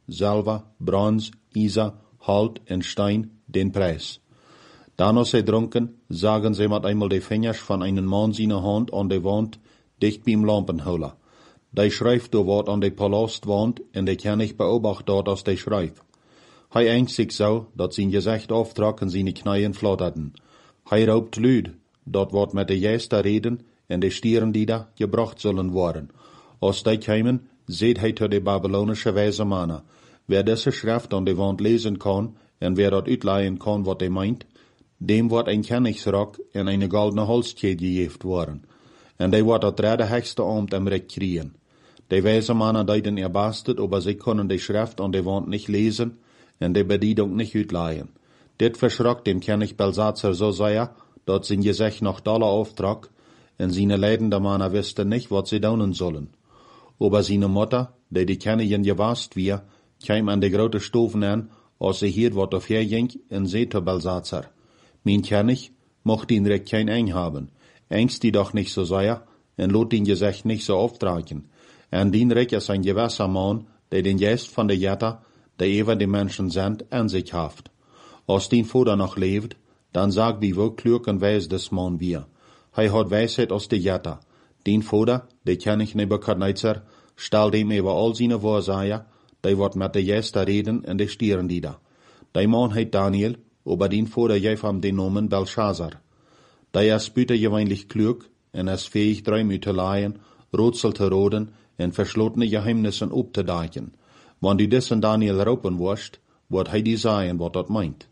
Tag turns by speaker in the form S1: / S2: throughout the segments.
S1: Silber, Bronze, Eisen, Hout en Stein den Preis. Dan als zij dronken, zagen zij met einmal de vingers van een man zijn hand aan de wand dicht bij hem lampenholen. Die schrijft door wat aan de palastwand en de König beobacht dort als de schrijft. Hij eingt zich zo, dat zijn gezicht aftrok en zijn knieën flatterden. Hij roept luid, dat wordt met de juiste reden en de stieren die daar gebracht zullen worden. Als die komen, zegt hij tot de Babylonische wijze mannen, wer deze schrift aan de wand lezen kan en wer dat uitleiden kan wat hij meint, dem wordt een koningsrok en een goldene halskette gegeven worden. En die wordt dat derde hegste ambt am Recht kriegen. Die wijze mannen deiden erbastet, aber sie können die Schrift an der Wand nicht lesen en de Bedienung nicht uitleiden. Dit verschrok dem König Belsatzer so sehr, dat sein Gesicht noch doller auftrok, en seine leidende mannen wisten nicht, wat sie doen sollen. Aber seine Mutter, die Königin gewast wie, kam an de grote Stoven an, als sie hier wat auf her ging, en zei zu Belsatzer, mein König, mocht ihn recht kein Eng haben, engst die doch nicht so sehr, en lot ihn Gesicht nicht so auftragen. En dien recht is ein gewisser Mann, der den Geist von der Jetta, der ever die Menschen sind, an sich haft. Als dien Vater noch lebt, dann sagt wie wo klug und weis des Mann wir. Hij hat Weisheit aus der Jetta. Dien Vater, der König Nebukadnezar, stellt ihm über all seine Wahrsager, der wird mit der Jester reden und der stieren die da. Der Mann heißt Daniel, aber dien Vater gef ihm den Namen Belshazzar. Der ist bütergewöhnlich klug und ist fähig, Träume zu leihen, Rätsel zu roden en verschlotene Geheimnissen optedaken. Wann du dessen Daniel roepen wirst, wird hij die sagen, wat dat meint.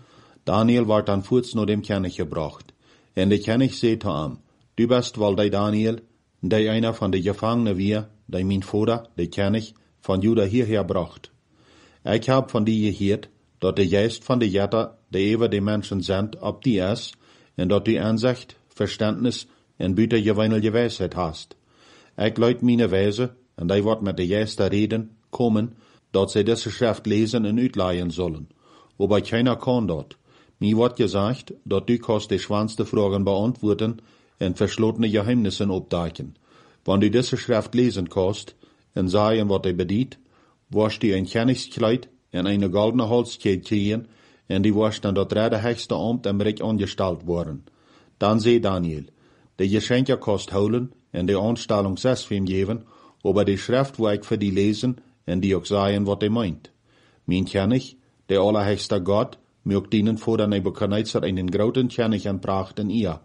S1: Daniel wordt dan voorts naar dem König gebracht. En de König zei zu ihm, du bist wel die Daniel, die einer von de Gefangenen wir, die mein Vater, de König, von Juda hierher bracht. Ich hab von die gehört, dat de Geist von de Jetta, die ever de Menschen sind, ob die is, en dat du Ansicht, Verständnis en bütergewöhnliche Weisheit hast. Ich leut meine Weise, en die wordt met de juiste reden kommen, dat sie diese Schrift lesen en uitleihen sollen. Aber keiner kann dort. Mir wird gesagt, dat du kannst die schwanste Fragen beantworten en verschlossene Geheimnissen opdaken. Wenn du diese Schrift lesen kannst en sagen, wat die bedient, wirst du ein Königskleid en eine goldene Halskette kriegen en die wirst dann dat derde höchste Amt am Recht angestellt worden. Dann zei Daniel, die Geschenke kannst holen en de Anstellung selbst für ihn geben, aber die Schrift wo ich für die lesen en die auch sagen, wat die meint. Mein König, der allerhöchste Gott, mögt ihnen vor der Nebukadnezar einen großen König anbrachten ihr.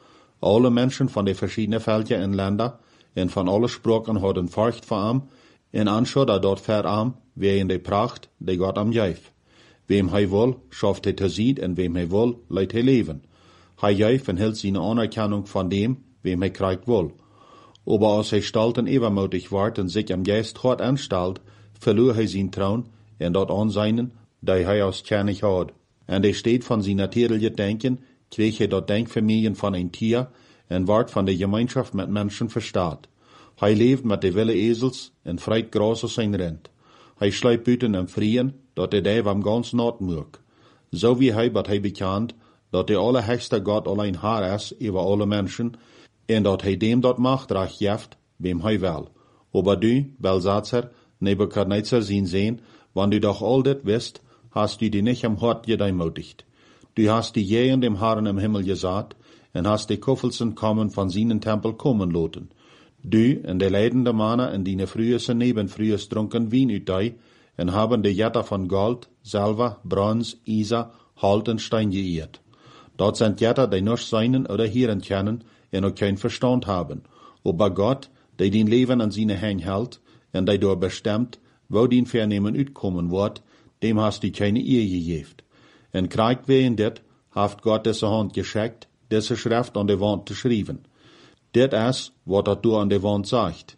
S1: Alle Menschen von den verschiedenen Völkern und Ländern en von alle Sprachen hadden Furcht vor ihm en anschaut dort ver ihm, wer in de Pracht, die Gott am geef. Wem hij will, schafft hij te zien en wem hij will, leidt hij leven. Hij geeft en hield seine Anerkennung von dem, wem hij krijgt will. Aber als hij stalt en übermütig wordt en sich am Geist hart anstalt, verloor hij zijn Trauen en dat Ansehen, die hij als König had. En hij steht von zijn natürlichen Denken, kreeg hij dat Denkvermögen von een Tier en wordt van de Gemeinschaft mit Menschen verstaat. Hij leeft met de wilde Esels en vreit Gras aus zijn Rind. Hij schleipt buiten en vrien, dat hij daar am ganz Nacht mög. So wie hij wat hij bekend, dat de allerhöchste Gott allein Herr is über alle Menschen, en dat hij dem dat Macht recht geeft, wem hij wil. Aber du, Belsatzer, Nebukadnezar zien sehen, wann du doch all dit wist, hast du die nicht am Hort gedemütigt. Du hast die je in dem Herrn im Himmel gesagt, en hast die Kuffelsen kommen von seinen Tempel kommen loten. Du en de leidende Mannen en die früheste nebenfrühes trunken Wien uit die, en haben de Jetta von Gold, Silber, Bronze, Eisen, Hout en Stein geirrt. Dort sind Jetta, die nicht seinen oder hören können, en ook kein Verstand haben. Aber Gott, der den Leben an seine Hände hält, en der dort bestimmt, wo den Vernehmen uitkommen wird, dem hast du keine Ehe gegeben. En kriegt wegen dit, haft Gott diese Hand geschickt, diese Schrift an der Wand zu schreiben. Dit is, wat dat du an der Wand sagt.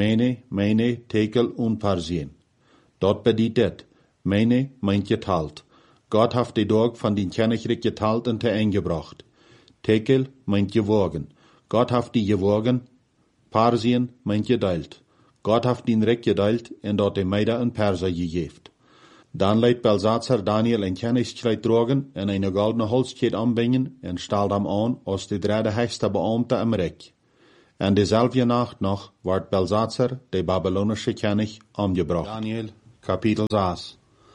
S1: Meine, Tekel und Parsien. Dort bedient dit. Meine meint geteilt. Gott haft die Dorg von den Königreich geteilt und eingebracht. Tekel meint gewogen. Gott haft die gewogen. Parsien meint geteilt. Gott haft den Recht geteilt und dort die Meider und Perser gegeben. Dann leidt Belsatzer Daniel ein Königskleid tragen en eine goldene Halskette anbringen en stalt hem an als de derde höchste Beamte am Reich. En dezelfde Nacht noch wordt Belsatzer, de Babylonische König, umgebracht. Daniel Kapitel 6.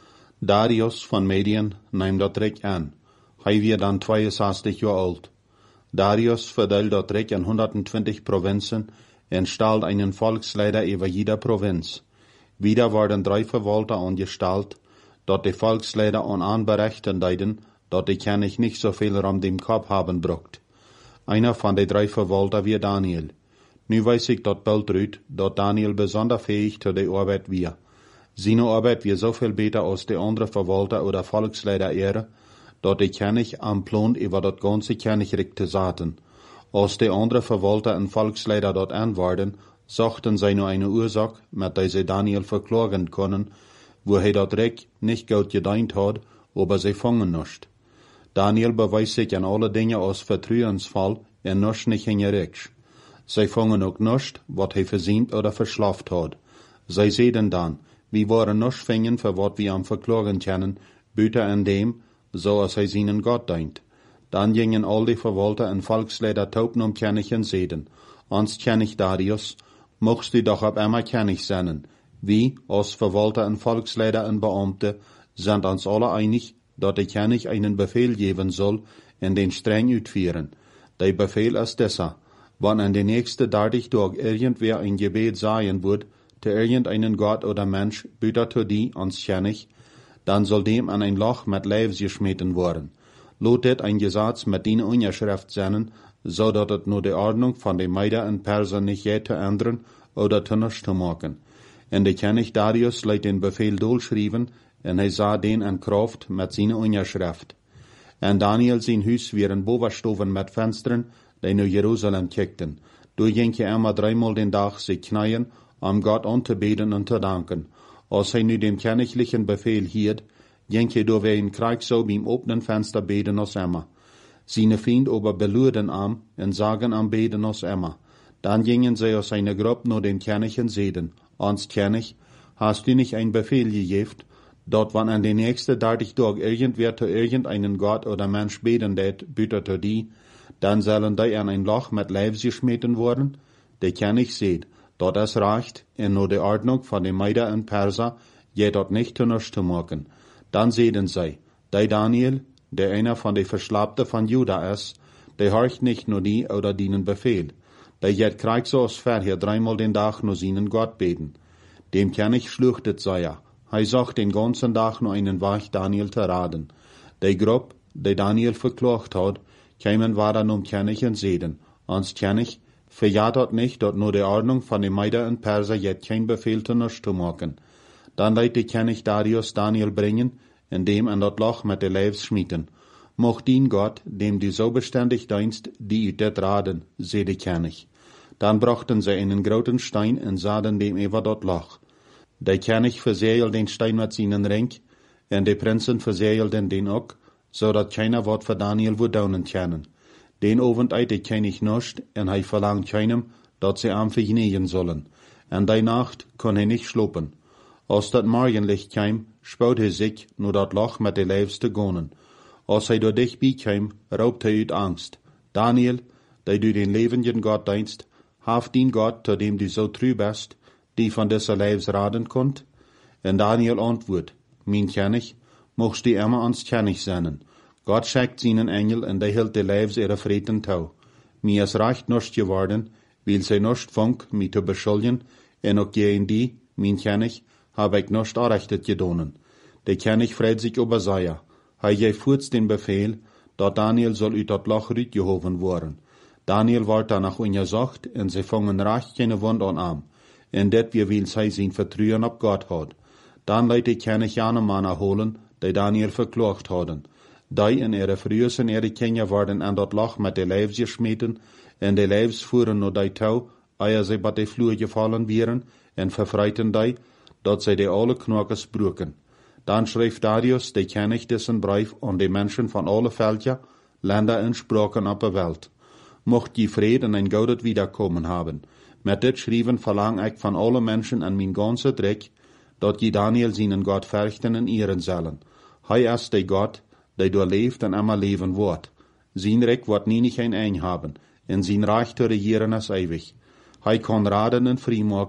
S1: Darius von Medien nahm dat Reich an. Hij weer dan 62 jaar alt. Darius verdeelt dat Reich in 120 Provinzen en stalt einen Volksleider über jeder Provinz. Wieder werden 3 Verwalter angestalt, dat de Volksleider an anberechten deiden, dat de König nicht so viel um dem Kopf haben brucht. Einer von de 3 Verwalter wie Daniel. Nu weiß ich dat bald uit, dat Daniel besonders fähig zu der Arbeit wir. Seine Arbeit wie so viel besser als de andere Verwalter oder Volksleider ehre, dat de König am Plan über dat ganze Königreich te zaten. Als de andere Verwalter en Volksleider dort anwarden, suchten sie nur eine Ursache, mit der sie Daniel verklagen können, wo hij dat Reich nicht gut gedient hat, aber sie fangen nicht. Daniel beweist sich in alle Dinge als vertrauensvoll en nicht hingerecht. Sie fangen auch nicht, was hij versint oder verschlaft hat. Sie sehen dann, wir waren nicht fingen für was wir am verklagen können, büter an dem, so als hij seinen Gott dient. Dann gingen all die Verwalter en Volksleider taupen König en seden. Ans König Darius, mochtst du doch ab einmal König sein. Wie, als Verwalter en Volksleider en Beamte, sind uns alle einig, dat der König einen Befehl geben soll en den streng uitführen. Der Befehl ist dieser, wann an den nächsten 30 Tag irgendwer ein Gebet sagen wird, zu irgendeinen Gott oder Mensch, büter zu die ans König, dann soll dem an ein Loch mit Leib geschmeten worden. Lotet ein Gesetz mit die Unterschrift sein, so dat het nur die Ordnung von den Meider und Perser nicht je zu ändern oder zu nichts zu machen. Und der König Darius leidt den Befehl durchschrieben, und hij sah den in Kraft mit seiner Unterschrift. Und Daniel sein Haus wären bovenstoven mit Fenstern, die nach Jerusalem kickten. Du ging er immer 3-mal den Tag sich knien, Gott anzubeten und zu danken. Als hij nu den königlichen Befehl hielt, ging er durch ein Krieg so beim offenen Fenster beten als immer. Seine Feinde aber beluden und sagen am beten als immer. Dann gingen sie aus seiner Gruppe nur den König und seden. Ans König, hast du nicht ein Befehl gegeben, dort wann an den nächsten 30 Tagen irgendwer zu irgendeinen Gott oder Mensch beten det, büter zu die, dann sollen die an ein Loch mit Leib geschmeten worden? Der König seht, dort es reicht, in nur die Ordnung von den Meider und Perser, je dort nicht zu nichts zu machen. Dann sehen sie, der Daniel, der einer von den Verschlappten von Juda ist, der horcht nicht nur die oder dienen Befehl. Der jet kriegt so als vorher 3-mal den Tag nur seinen Gott beten. Dem König schluchtet sei Hij sucht den ganzen Tag nur einen Weg Daniel zu raten. Der Gruppe, der Daniel verklagt hat, kämen waren König und seden. Ans König, verjagt nicht, dort nur die Ordnung von den Meider und Perser jet kein Befehl zu nichts zu machen. Dann leitet der König Darius Daniel bringen, in dem an dort Loch mit der Leibs schmieden. Mocht dien Gott, dem du so beständig dienst, die det raden, seh der König. Dann brachten sie einen großen Stein und sahen dem über dort Loch. Der König verseelt den Stein mit seinen Ring, und die Prinzen verseelten den auch, so dat keiner Wort für Daniel wo daunen können. Den Abend eit der König nicht, und hij verlangt keinem, dat sie am vergnügen sollen. Und die Nacht kon hij nicht schlupen. Als dat Morgenlicht kam, spout hij sich, nur dat Loch mit der Leibs zu gehen. Als hij door dichtbij kam, raubt hij uit Angst. Daniel, der du den lebenden Gott dienst, haft dien Gott, zu dem du so treu bist, die von dieser Leibs raden konnt? Und Daniel antwortet, mein König, mochst du immer ans König sein. Gott schickt seinen Engel und der hält die Leibs ihrer Frieden tau. Mir ist recht nicht geworden, weil sie nicht funk, mich zu beschuldigen, und auch gegen die, mein König, habe ich nicht errechtet gedonnen. Der König freut sich über Saja. Hij geeft den Befehl, dat Daniel soll uit dat Loch uitgehoven worden. Daniel wordt danach untersucht, und sie fangen recht keine Wund an. Und dat wir will sie sein Vertrauen auf Gott hat. Dann leitet der König jene Männer holen, die Daniel verklagt hadden. Die in ihre Frühs und ihre Kinder worden an dat Loch mit der Leibs geschmeten, und die Leibs fuhren nur die Tau, ehe sie bei der Flur gefallen wären, und verfreiten die, dat sie die alle Knockes brücken. Dann schrieb Darius, der König, dessen Brief an die Menschen von alle Völker, Länder und Sprachen auf der Welt. Mocht die Frieden und ein gutes Wiederkommen haben. Mit dit schrieben verlang ich von allen Menschen an mein ganzer Dreck, dat die Daniel seinen Gott fürchten und ehren sollen. Hij ist der Gott, der du lebt und immer leben wird. Sein Reich wird nie nicht ein haben, und sein Reich zu regieren ist ewig. Hij kann raden und frei machen,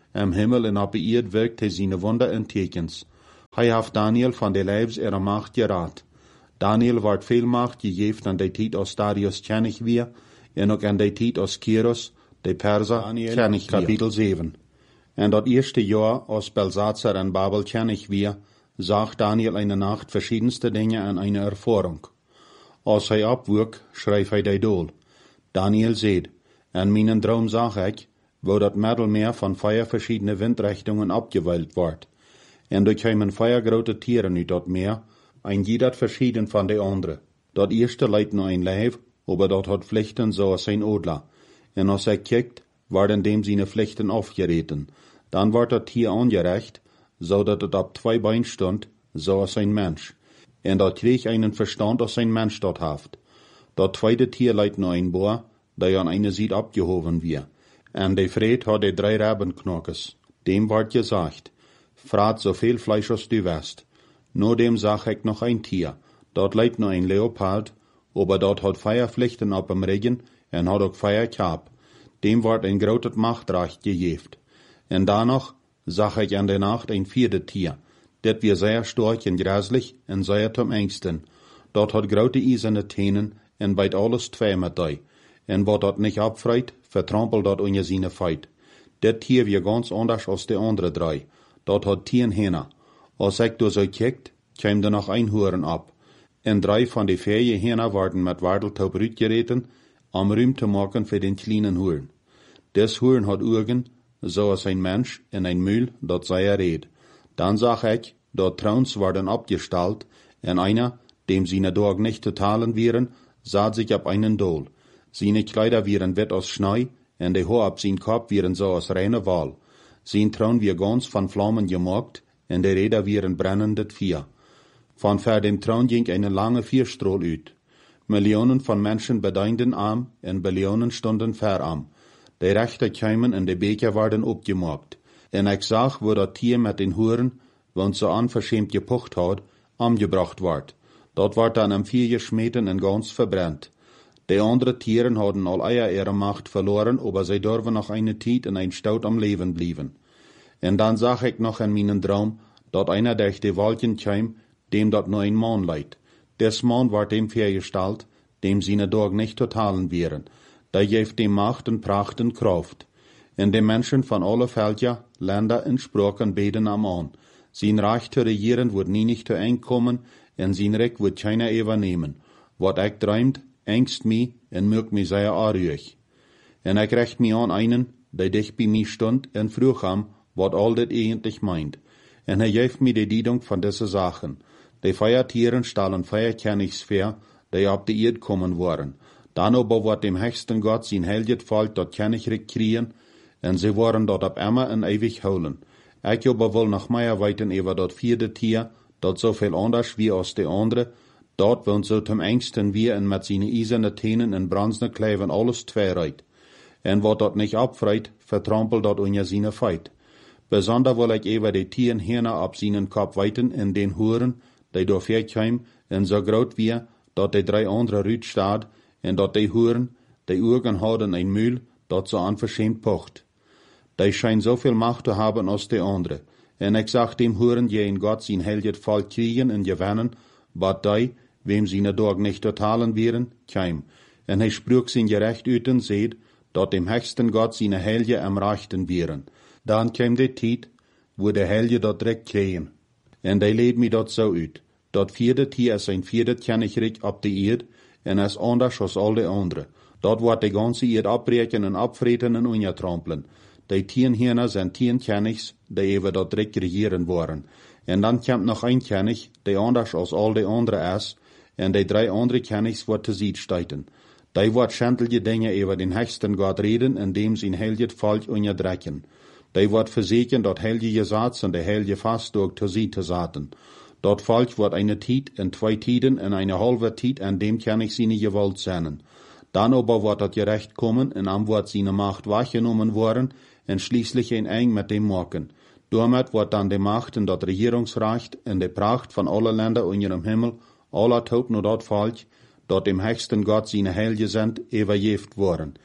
S1: Am Himmel en op de eerd wirkt hij zijn wunder en tekens. Hij heeft Daniel van de lijfs ihrer Macht geraad. Daniel wordt veel Macht gegeven aan de tijd als Darius kennig weer, en ook aan de tijd als Kyros, de Perser, kennig weer. Kapitel 7. En dat eerste jaar als Belshazzar en Babel kennig weer, zag Daniel eine Nacht verschiedenste Dinge en eine Erfahrung. Als hij opwoek, schreef hij die dool. Daniel zei, en mijn droom zag ik, wo dat Mittelmeer van 4 verschiedene windrichtungen abgeweilt wordt. En durch heimen 4 grote Tieren uit dat Meer, ein jeder verschieden van de andere. Dat eerste leidt nur ein Lijf, aber dat hat Pflichten zoals zijn Odler. En als hij kijkt, worden dem seine Pflichten aufgereten. Dan wordt dat Tier angerecht, zodat het op 2 Beinen stond, zoals ein Mensch. En dat kreeg einen Verstand als ein Mensch dort haft. Dat tweede Tier leidt nur ein Boer, der an eine Seite abgehoben wird. En de Fred had de 3 Rabenknokkes. Dem wordt gesagt, vraat zoveel Fleisch als du west. Nur dem zag ik nog ein Tier. Dat leidt nur ein Leopard, aber dat had 4 Pflichten op hem regen en had ook 4 Kap. Dem wordt ein groot Machtrecht gegeven. En danach zag ik an der Nacht ein 4. Tier. Dat weer zeer storch en gräslich en zeer zum Ängsten. Dat had grote eiserne Tenen en bijt alles 2 met die. En wat dat niet abfreit, vertrampelt dat onder zijn feit. Dat Tier weer ganz anders als de andere 3. Dat had 10 Hähne. Als ik door zo kijkt, kwam er nog ein Huren ab. En 3 van de 4 Hähne worden met Wardeltaub uitgereten, om ruim te maken voor den kleinen Huren. Des Huren had Augen, zoals ein Mensch, en ein Mühl, dat zij reed. Dan zag ik, dat Trauns worden abgestalt, en einer, dem seine Dorg nicht zu talen wären, saat sich ab einen Dol. Seine Kleider wären wett aus Schnee, en de Haar ab sein Kopf wären so aus reine Wal. Sein Traun wir ganz von Flammen gemockt, en de Räder wären brennendet Vier. Von ver dem Traun ging eine lange Vierstrol uit. Millionen von Menschen bedeinden am, en Billionen stunden veram. De Rechter kämen en de Beker werden opgemockt. En ik zag, wo dat Tier met den Huren, want so unverschämt gepocht had, angebracht ward. Dat wordt dan am 4 geschmeten en ganz verbrennt. De andere Tieren hadden al eier ihre Macht verloren, aber zij durven noch eine Tijd in ein Staud am Leben blieben. En dan zag ik nog in mijn Traum, dat einer durch de Wolken kwam, dem dat nur ein Mann leidt. Des Mann wordt dem vergestalt, dem seine Dorg nicht totalen wären. Da geeft dem Macht en Pracht en Kraft. En de Menschen van alle Völker, Länder en Sprachen beten am an. Sein Reich zu regieren wird nie nicht zu eng kommen, en sein Recht wird keiner übernehmen. Wat ik träumt, ängst mich en mögt mich sehr anruhig. En ik recht mich an einen, der dicht bei mir stund, en vroeg ham, wat all dit eigentlich meint. En hij geeft mir die Diedung von diese Sachen. Die 4 Tieren stahlen 4 Königsver, die op de Erd kommen waren. Dan aber wird dem höchsten Gott sein Helget Volk dort Königreich kriegen, en sie waren dort ab immer en ewig holen. Ik aber will noch mehr weiten über dat 4. Tier, dat so viel anders wie als de andere, dort wohnt so zum Ängsten wie en met seine eiserne Tenen en bronzene Kleven alles 2 reit. En wat dat nicht abfreit, vertrampelt dat unter seine Feit. Besonder will ich über die Tieren Hirne ab seinen Kopf weiten en den Huren, die door verkheim, en so groot wie, dat die 3 andere ruut staat, en dat die Huren, die Augen houden ein Mühl, dat so unverschämt pocht. Die scheint so viel Macht zu haben als die andere. En ik zag dem Huren je in Gott sein Helget Volk kriegen en gewinnen, wat die, wem seine Dorg nicht totalen wären, keim. En hij sprach sein Gerecht uit en seht, dat dem höchsten Gott seine Helge am rechten wären. Dan kwam de tijd, wo de Helge dat direkt kregen. En die leed me dat zo uit. Dat 4. Tier is ein 4. Königreich op de Erd, en is anders als al de andere. Dat wordt de ganze Erd abbreken en abvreten en ungetrampelen. Die 10 Hirne zijn 10 Königs, die even dat direkt regieren worden. En dan komt nog ein König, die anders als al de andere is, en die 3 andere Königs wordt te ziet stijten. Die wordt schandelijke dingen over den höchsten Gott reden, en dem zijn helget Volk onderdrukken. Die wordt verzekeren dat heilige Gesetz en de heilige Fast door te zien te zaten. Dat Volk wordt eine Tijd en 2 Tiden en eine halbe Tijd en dem König seine Gewalt zijn. Dan aber wordt dat gerecht kommen en am wordt seine Macht weggenommen worden en schließlich een eng met dem maken. Damit wordt dan de Macht en dat Regierungsrecht en de Pracht van alle Länder onder dem Himmel, aller Tod nur dat Volk, dat dem höchsten Gott seine Heilige sind, übergeben worden.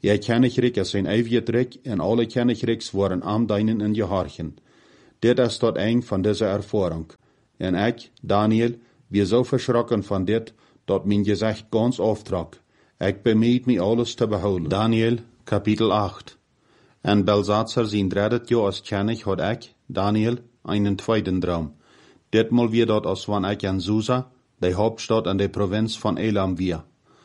S1: Jij Königreich is een eeuwig rijk en alle Königreichs worden am deinen in gehorchen. Dit is tot een van deze ervaring. En ik, Daniel, wir zo verschrokken van dit, dat mijn gezicht ganz aftrok. Ik bemied me alles te behouden. Daniel, kapitel 8. En Belsatzer zijn derde jaar als König had ik, Daniel, einen tweeden droom. Ditmal weer dat als wanneer ik in Susa, de Hauptstadt in de provincie van Elam weer.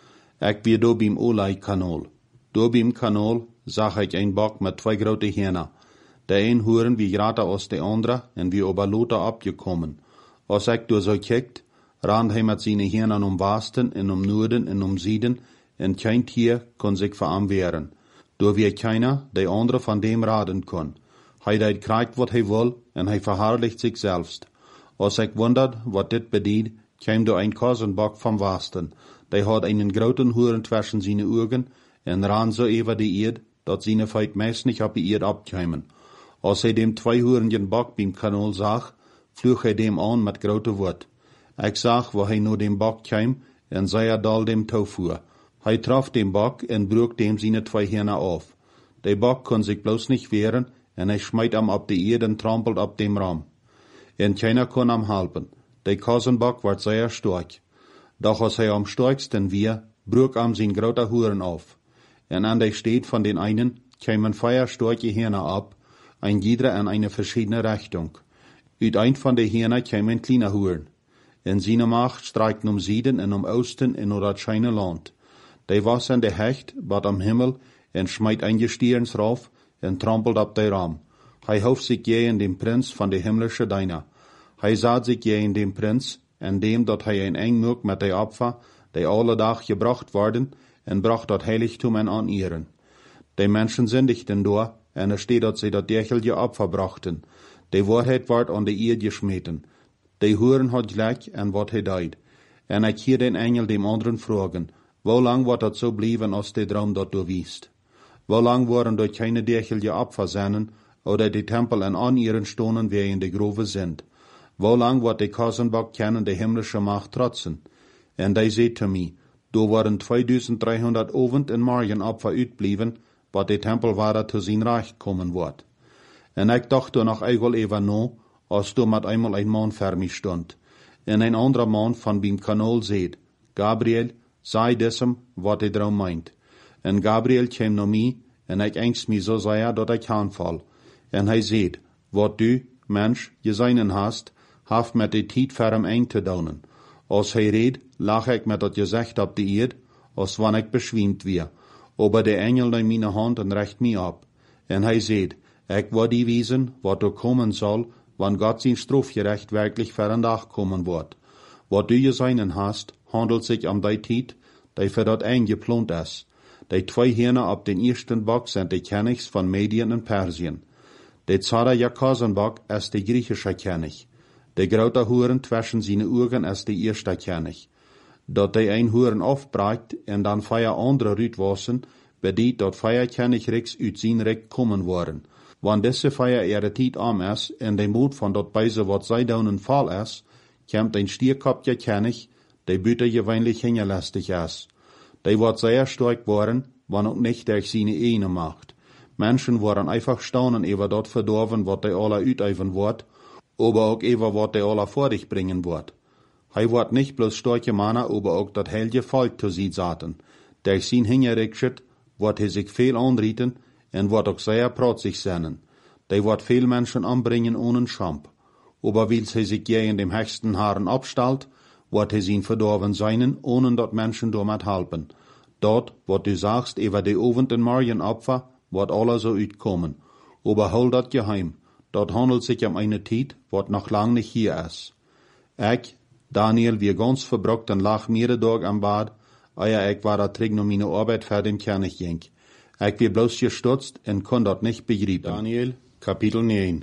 S1: Ik weer door beim Olai-Kanal. Door beim Kanal zag ik een bok met twee grote henen. De een horen wie groter als de andere en wie over Lothar abgekommen. Als ik door zo kijkt, rand hij met zijn henen om Westen en om Noorden en om Zuiden en geen Tier kon zich voor hem wehren. Door wie keiner de andere van dem raden kon. Hij deed krijgt wat hij wil en hij verherrlicht zich zelfs. Als ik wonderd wat dit bedient, kwam door een Kosenbok van Westen. Die had einen groten hoeren tussen zijn ogen en ran zo over de eerd, dat zijn feit meest niet op de eerd abkwamen. Als hij dem twee hoerigen Bok beim Kanal zag, vloog hij dem aan met grote woord. Ik zag waar hij naar dem Bok kwam en zei dal dem toevoer. Hij trof dem Bok en broek dem zijn twee henen af. De Bok kon zich bloos niet wehren en hij smijt hem op de eerd en trampelt op dem ram. En keiner kon hem helpen. De Kosenbok werd zeer sterk. Doch als hij am sterksten weer, broek hem zijn grote hoeren af. En aan de steed van den einen kwamen feiersterke henen ab, ein jeder in eine verschiedene Richtung. Uit een van de henen kwam een kleine hoeren. En zijn macht strijkten om Zuiden en om Oosten en naar dat schijne land. Die was in de hecht, bad am Himmel, en smijt een gestierens rauf, en trampelt op de ram. Hij hoofd zich je in dem prins van de himmlische Deina. Hij zat zich je in dem prins, en dem dat hij een eng moek met de opfer, die alle dag gebracht worden, en bracht dat heiligtum en aan ihren. De mensen zindigden door, en er steht dat ze dat dergelijke opfer brachten. De waarheid werd aan de eerd gesmeten. De hoeren had gelijk en wat hij deed. En ik hier den engel dem anderen vragen, hoe lang wordt dat zo blijven als de droom dat doorwiest? Hoe lang worden dat keine dergelijke opfer zijn, oder de tempel en aan ihren stonen weer in de grove sind? Hoe lang wordt de Kosenbok kennen de himmlische macht trotsen? En die zei te mij, door worden 2300 Abend en Morgen Opfer uitblijven, wat de tempel waar te zijn reich komen wordt. En ik dacht er nog eigel even na, als du met eenmaal een man voor mij stond. En een andere man van beim Kanal zeid, Gabriel, zei diesem, wat de droom meint. En Gabriel kwam naar mij, en ik angst mij zo zeer, dat ik aanval. En hij zeid, wat du, mens, gezien hast, haft met de tijd voor hem eng te doen. Als hij reed, lag ik met dat gezicht op de eerd, als wanneer ik beschwimd weer. Aber de engel neemt mijn hand en recht mij op. En hij zeid, ik wil die wezen, wat er komen zal, wanneer God zijn strafgerecht werkelijk voor een dag komen wordt. Wat du gezien hast, handelt zich om die tijd, die voor dat eng geplant is. Die twee heren op den eersten Bok zijn de Königs van Medien en Persien. De Zara Kosenbok is de Griechische König. De grote hoeren tussen zijn ogen is de eerste König. Dat de een hoeren afbraakt en dan vier andere uitwassen, bedient dat vier Königreichs uit zijn rijk komen worden. Wanneer deze vier ihre tijd am is en de moed van dat bijze wat zij doen een val is, komt een stierkopje König, die buitengewöhnlich hingelastig is. Die wordt zeer sterk worden, wanneer ook niet durch seine ene macht. Menschen worden einfach staunen über dat verdorven wat die alle uiteven wordt, aber ook über wat die alle vor dich bringen wordt. Hij wordt niet bloos starke Männer, aber ook dat hele Volk zu sie zaten. Durch sein Hingerikschet wordt hij zich veel aanrieten en wordt ook zeer protzig zijn. Die wordt veel Menschen anbringen ohne Schamp. Aber weil hij zich je in dem höchsten Haaren abstalt, wordt hij zijn verdorven zijn, ohne dat Menschen damit helpen. Dort, wat du sagst über die Abend- en Morgenopfer, wordt alle so uitkomen. Aber hol dat geheim. Dat handelt sich um eine tijd, wat nog lang nicht hier is. Ik, Daniel, wie ganz verbrokt en lag mehrere Tage am Bad, eer ik war terug naar meine Arbeit für den König ging. Ik wie bloß gestutzt en kon dat nicht begreipen. Daniel, Kapitel 9.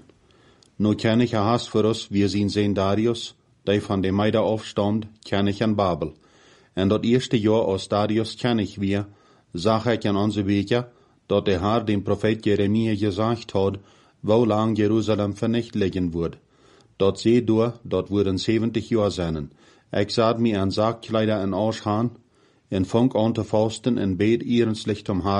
S1: Nu König hast für uns, wir sind Darius, die von dem Meida aufstand, König in Babel. En dat eerste jaar als Darius König wir, zag ik in onze Bücher, dat der Herr dem Prophet Jeremia gesagt hat, wo lang Jerusalem vernicht liegen wird. Dat seh du, dat würden 70 Jahre sein. Ik zat mir an Sargkleider en Arsch han, en funk an te fasten en bet ihrenslich zum Herrn,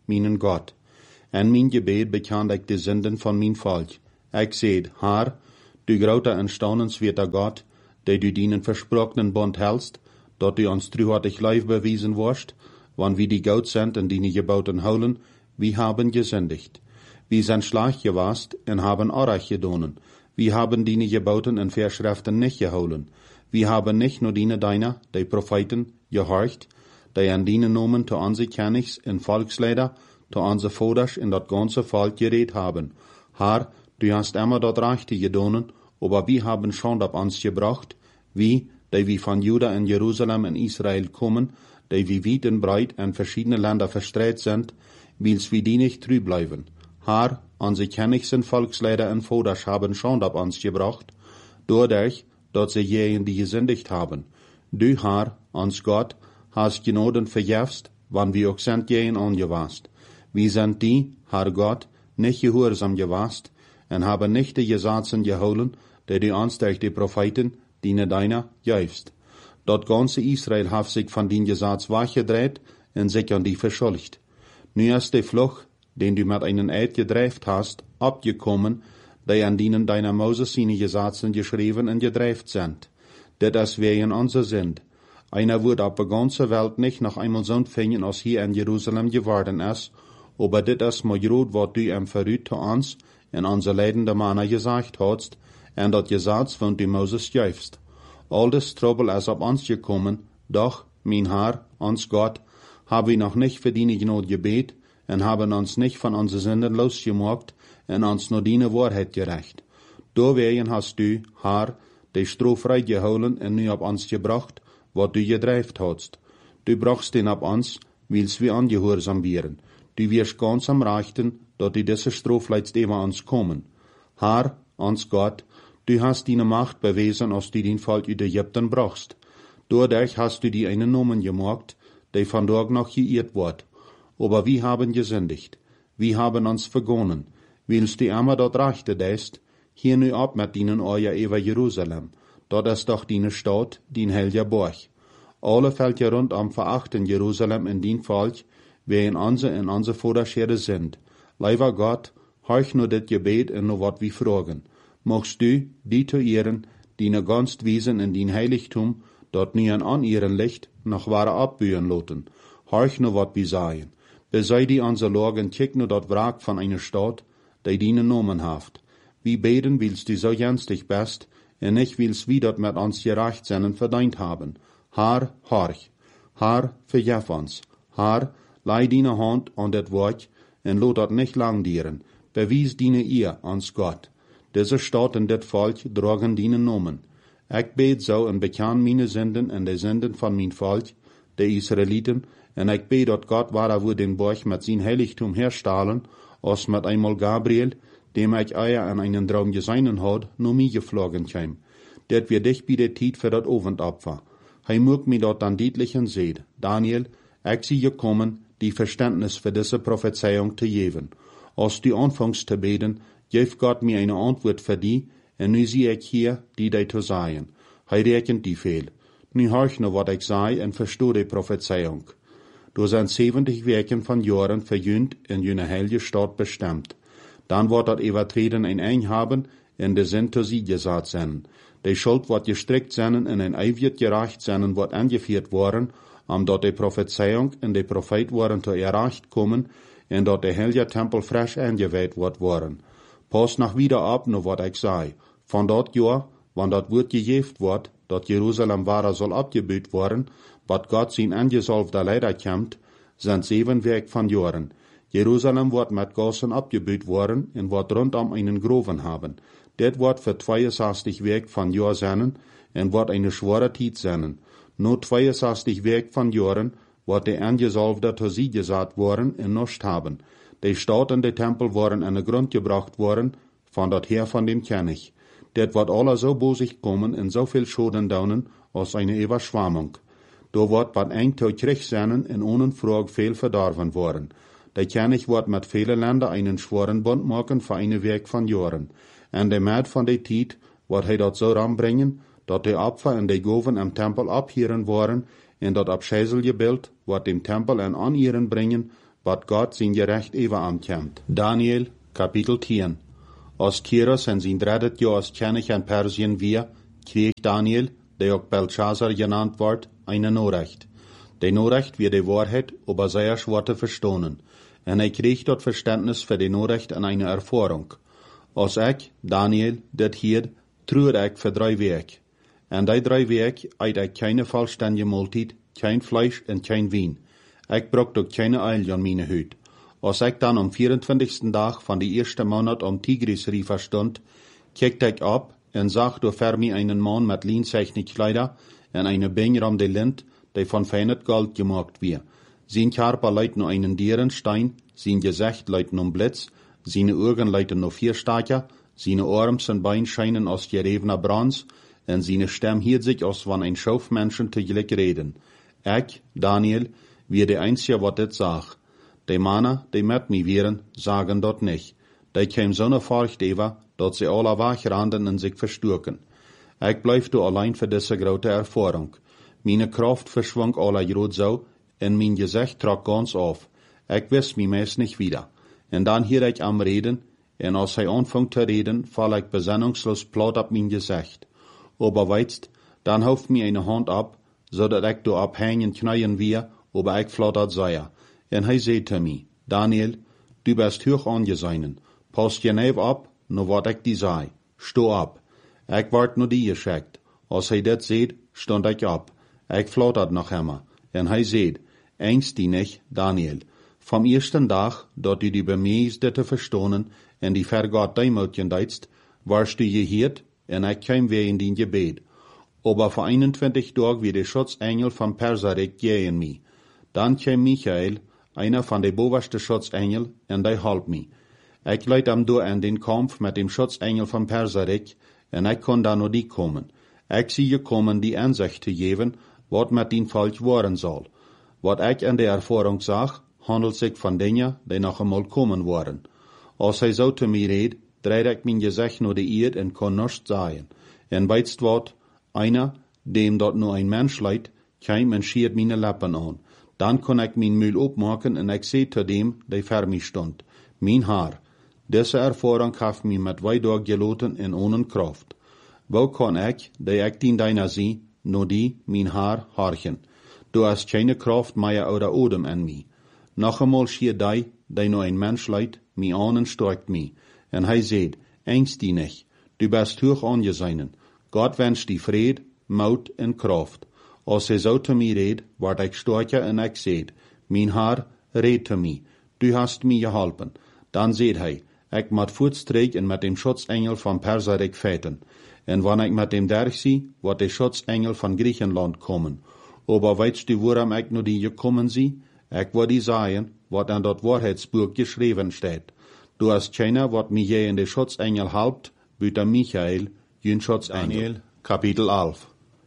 S1: mijn God. En mijn gebed bekend ik de zinden van mijn volk. Ik zeid, Haar, du grote en staunenswerter God, die du dienen versprochenen bond helst, dat du ons truhartig lief bewiesen worst, wann wie die Goud sind en die gebauten holen, wie haben gesündigt. Wie zijn Schlag gewast en haben Orach gedonen. Wie haben die gebauten en Verschriften nicht geholen. Wie haben nicht nur die deiner, die Propheten, gehorcht, die an dienen nomen to onze Königs en Volksleider, to onze Voders in dat ganze Volk geredet haben. Haar, du hast immer dort Rechte gedonen, aber wie haben schon ab uns gebracht, wie, die wie von Juda en Jerusalem en Israel kommen, die wie weit en breit en verschiedene Länder verstreut sind, wils wie die nicht trü bleiben. Haar, onze Königs en Volksleider en Voders haben schon ab uns gebracht, dadurch, dat sie jenen die gesündigt haben. Du, Haar, ons Gott, hast genoden verjefst, wann wir auch sind jenen angewast. Wie sind die, Haar Gott, nicht gehorsam gewast, en haben nicht die Gesetzen geholen, die du uns durch die Propheten, die deiner, gäufst. Dat ganze Israel hat sich von den Gesetz weggedreht en sich an die verschuldigt. Nu ist der Fluch, den du mit einem Eid gedreift hast, abgekommen, die an denen deiner Moses seine Gesetzen geschrieben und gedreift sind. Dat ist wegen unser sind. Einer wird auf der ganzen Welt nicht noch einmal so finden, als hier in Jerusalem geworden ist, aber dit ist mal groß, was du ihm verrüht zu uns in unser leidende Männer gesagt hast, und dat Gesetz von du Moses gäufst. All das Trouble ist auf uns gekommen, doch, mein Herr, uns Gott, haben wir noch nicht für die Gnade gebet, und haben uns nicht von unseren Sünden losgemacht, und uns nur die Wahrheit gerecht. Deswegen hast du, Herr, die Stroh geholen und nu auf uns gebracht, was du gedreift hast. Du brachst den auf uns, wils wir angehorsam wären. Du wirst ganz am Rechten, dass die diese Strafleits immer uns kommen. Herr, uns Gott, du hast deine Macht bewiesen, als du den Volk über Ägypten brachst. Dadurch hast du die einen Namen gemacht, die von dort noch geirrt wird. Aber wir haben gesündigt. Wir haben uns vergonnen. Willst du immer dort rechte deist, hier nu ab mit ihnen euer über Jerusalem. Dort ist doch deine Stadt, dein heiliger Burg. Alle fällt ja rundum verachten Jerusalem in dein Volk, wer in unsere Vorderschere sind. Lieber Gott, horch nur das Gebet und nur wat wir fragen. Magst du, die zu ehren, die ne ganz wiesen in dein Heiligtum, dort nie an ihren Licht noch wahre abbühen loten. Horch nur wat wir sagen. Besei die unser Logen, kick nur dort Wrack von einer Stadt, die dienen Nomen haft. Wie beten willst du so jenstig best, und nicht willst wie dort mit uns gerecht sein verdient haben. Herr, horch. Herr, verjef uns. Herr, leih deine Hand an das Wort, und lot dort nicht lang dieren. Bewies deine ihr, uns Gott. Diese Stadt und das Volk drogen deine Nomen. Ich bet so und bekann meine Sünden und die Sünden von mein Volk, die Israeliten, und ich bet, dass Gott wahrer wo den Burg mit sein Heiligtum herstahlen, als mit einmal Gabriel, dem ich euer an einen Traum gesehen hat, nur mir geflogen kam. Dat wir dich bei der Tiet für dat Ofendopfer. Hei mögt mir dort dann deutlichen seht, Daniel, ich sie gekommen, die Verständnis für diese Prophezeiung zu geben. Als du anfängst zu beten, gib Gott mir eine Antwort für die, und nu sieh ich hier, die zu sagen. Hei rechnet die fehl. Nu horch nur, wat ich sei, und versteh die Prophezeiung. Du sind 70 Werken von Jahren verjünt in jene heilige Stadt bestimmt. Dann wird dat Übertreten ein haben, in der Sinn zu sie gesagt sein. Die Schuld wird gestrickt sein, in ein Eiwit gerecht sein, wird angeführt worden, dort die Prophezeiung und die Prophet waren zu erreicht kommen, und dort der heilige Tempel frisch eingeweiht wird worden. Pass nach wieder ab, nur wat ich sei. Von dort Jahr, wann dort wird gejeft wird, dort Jerusalem wahrer soll abgebüht worden, wat Gott sein angesalbter Leider kämmt, sind 7 Werk von Jahren. Jerusalem wird mit Gassen abgebüht worden und wird rundum einen Groven haben. Det wird für 62 Werk von Jahr sein und wird eine schwere Zeit sein. Nur 62 Werk von Jahren wird der Angesalbte zu sie gesagt worden und nicht haben. Die Stadt und der Tempel waren an den Grund gebracht worden, von dort her von dem König. Det wird alle so bosig kommen und so viel Schaden daunen, als eine Überschwemmung. Da wird bei ein Tag Krieg sein und ohne Frage viel verdorben worden. Der König wird mit vielen Ländern einen schweren Bund machen für eine Werk von Jahren. Und der Mäd von der Zeit wird er dort so ranbringen, dass die Opfer und die Goven am Tempel abhieren worden, und das Abscheiselgebild wird dem Tempel an ihren bringen, wat Gott zijn gerecht even aankomt. Daniel, kapitel 10. Als Kyros en zijn derde jaar als König in Persien weer, kreeg Daniel, die ook Belshazzar genannt wordt, een Norecht. De Norecht weer de waarheid over zijn Worte verstonen. En hij kreeg dat verständnis voor de Norecht en een ervaring. Als ik, Daniel, dit hier, truur ik voor 3 weken. En die 3 weken eet ik keine vollständige Maaltijd, kein Fleisch en kein Wien. Ik brok ook keine Eil aan mijn huid. Als ik dan am 24. dag van de eerste maand om Tigris River stond, kijkte ik op en zag door ver mij einen man met lienzeichne Kleider en eine Benger om de lint, die van fijnet Gold gemaakt weer. Zijn Körper leidt nur einen Dierenstein, zijn Gesicht leidt nur Blitz, seine Augen leiden nur 4 Stacher, seine Arms en Bein scheinen aus gerevener Bronze, en seine Stem hielt sich, als wann ein Schaufmenschen tegelijk reden. Ik, Daniel, wie de einzige wat dit zag. De mannen, die met mij wären, sagen dat nicht. Die käm zo'n Furcht over, dat sie alle wegranden en sich versturken. Ik blijf du allein für diese grote Erfahrung. Meine Kraft verschwang alle groot zo, en mein Gesicht trok ganz auf. Ik wist mich meest nicht wieder. En dan hier ik am Reden, en als hij anfangt te reden, fall ik besinnungslos plat op mijn Gesicht. Aber weitst, dan hauft mir eine Hand ab, zodat ik do abhängen knien weer, aber ik flattert zei. En hij zei te mij, Daniel, du bist hoch angesehen. Pass je neef op, no wat ik die zei. Sto op. Ik word no die geschickt. Als hij dit zei, stond ik op. Ik flattert nog immer. En hij zei, engst die nicht, Daniel. Vom ersten dag, dat du die bemeesde te verstonen en die vergat deimutjen deitst, warst du gehiert en ik kwam weer in die gebed. Aber vor 21 Tagen wie der Schutzengel von Perserek gehen mi. Dann kwam Michael, einer von de bovenste Schutzengel, en die halp mi. Ik leid am door in den Kampf mit dem Schutzengel von Perserek, en ik kon da nur die kommen. Ik zie gekommen die Ansicht te geven, wat met den Volk worden zal. Wat ik in der Erfahrung zag, handelt sich von dingen die noch einmal kommen worden. Als hij zo te mij reed, dreid ik mijn gezicht naar de eerd en kon nichts sagen. En weitst wat, einer, dem dort nur ein Mensch leidt, kam en schiert meine Lippen an. Dan kon ik mijn Müll opmaken en ik zei zu dem, die vor mir stond, mein Haar. Diese Erfahrung heeft mij met weidag geloten en ohne Kraft. Wo kan ik, die ik dien deiner zie, nur die, mein Haar, harchen. Du hast keine Kraft mehr oder Odem in mij. Noch einmal schier die nur ein Mensch leidt, mi an en stärkt mi. En hij zei, engst die nicht, du bist hoch angesehen. Gott wünscht die Fried, Mut en Kraft. Als hij zo te mij reed, word ik sterker en ik zei, mijn Haar, red te mij, du hast mij geholpen. Dan zei hij, ik moet voortstreek en met dem Schutzengel van Perserek feiten. En wanneer ik met dem derg zie, wordt de Schutzengel van Griechenland komen. Aber weißt du, woran ik nu die gekommen zie? Ik wil die zeggen, wat in dat Waarheidsbuch geschreven steht. Du hast keiner, wat mij je in de Schutzengel helpt, buiten Michael, jün Schutzengel. Daniel, kapitel 11.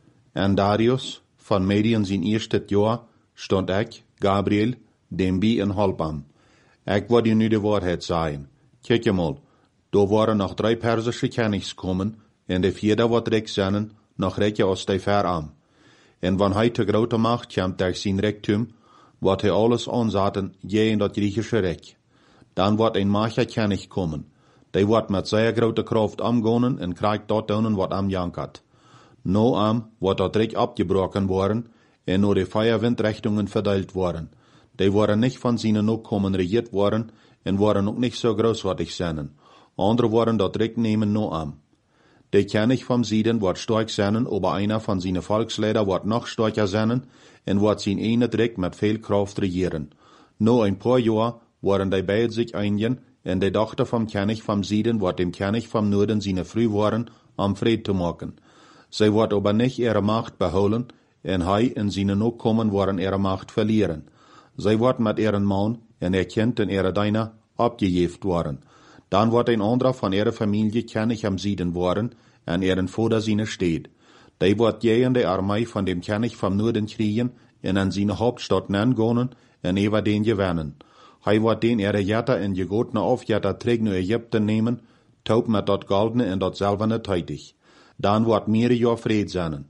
S1: En Darius, van Medien zijn eerste jaar, stond ik, Gabriel, dem bij en halpam. Ik wil je nu de waarheid zeggen. Kijk je mal, er waren nog 3 Persische Königs komen, en de 4e wat rijk zijn, nog rijker als de veram. En wanneer hij te grote macht komt durch zijn rijktum, wat hij alles aanzaten, je in dat Griechische Rijk. Dan wordt een macher König komen. Die wordt met zeer grote kracht amgonen en krijgt dat doen wat am jankert. No am wordt dat Rijk abgebrochen worden en nur de Feuerwindrichtungen verteilt worden. Die worden nicht von seinen Nachkommen regiert worden en worden ook nicht so großartig zijn. Andere worden dat Rijk nemen no am. Der König vom Süden wird stark sein, aber einer von seinen Volksleiter wird noch stärker sein und wird sein eine Reich mit viel Kraft regieren. Nur ein paar Jahre werden die beide sich einigen und die Tochter vom König vom Süden wird dem König vom Norden seine Frühwaren am Fried zu machen. Sie wird aber nicht ihre Macht beholen und hij und seine Nachkommen werden ihre Macht verlieren. Sie wird mit ihrem Mann und ihr Kind und ihre Diener abgejeft worden. Dan wordt een anderer van ihrer Familie König am Süden worden, en ihren Vater seine steht. Die wordt gegen die Armee von dem König vom Norden kriegen, en an seine Hauptstadt nangonen, en über den gewinnen. Hij wordt den ihre Jätter en gegotene Aufjätter terug naar Ägypten nehmen, taub mit dat goldene en dat silberne tätig. Dan wordt mehrere Jahr Fried sein.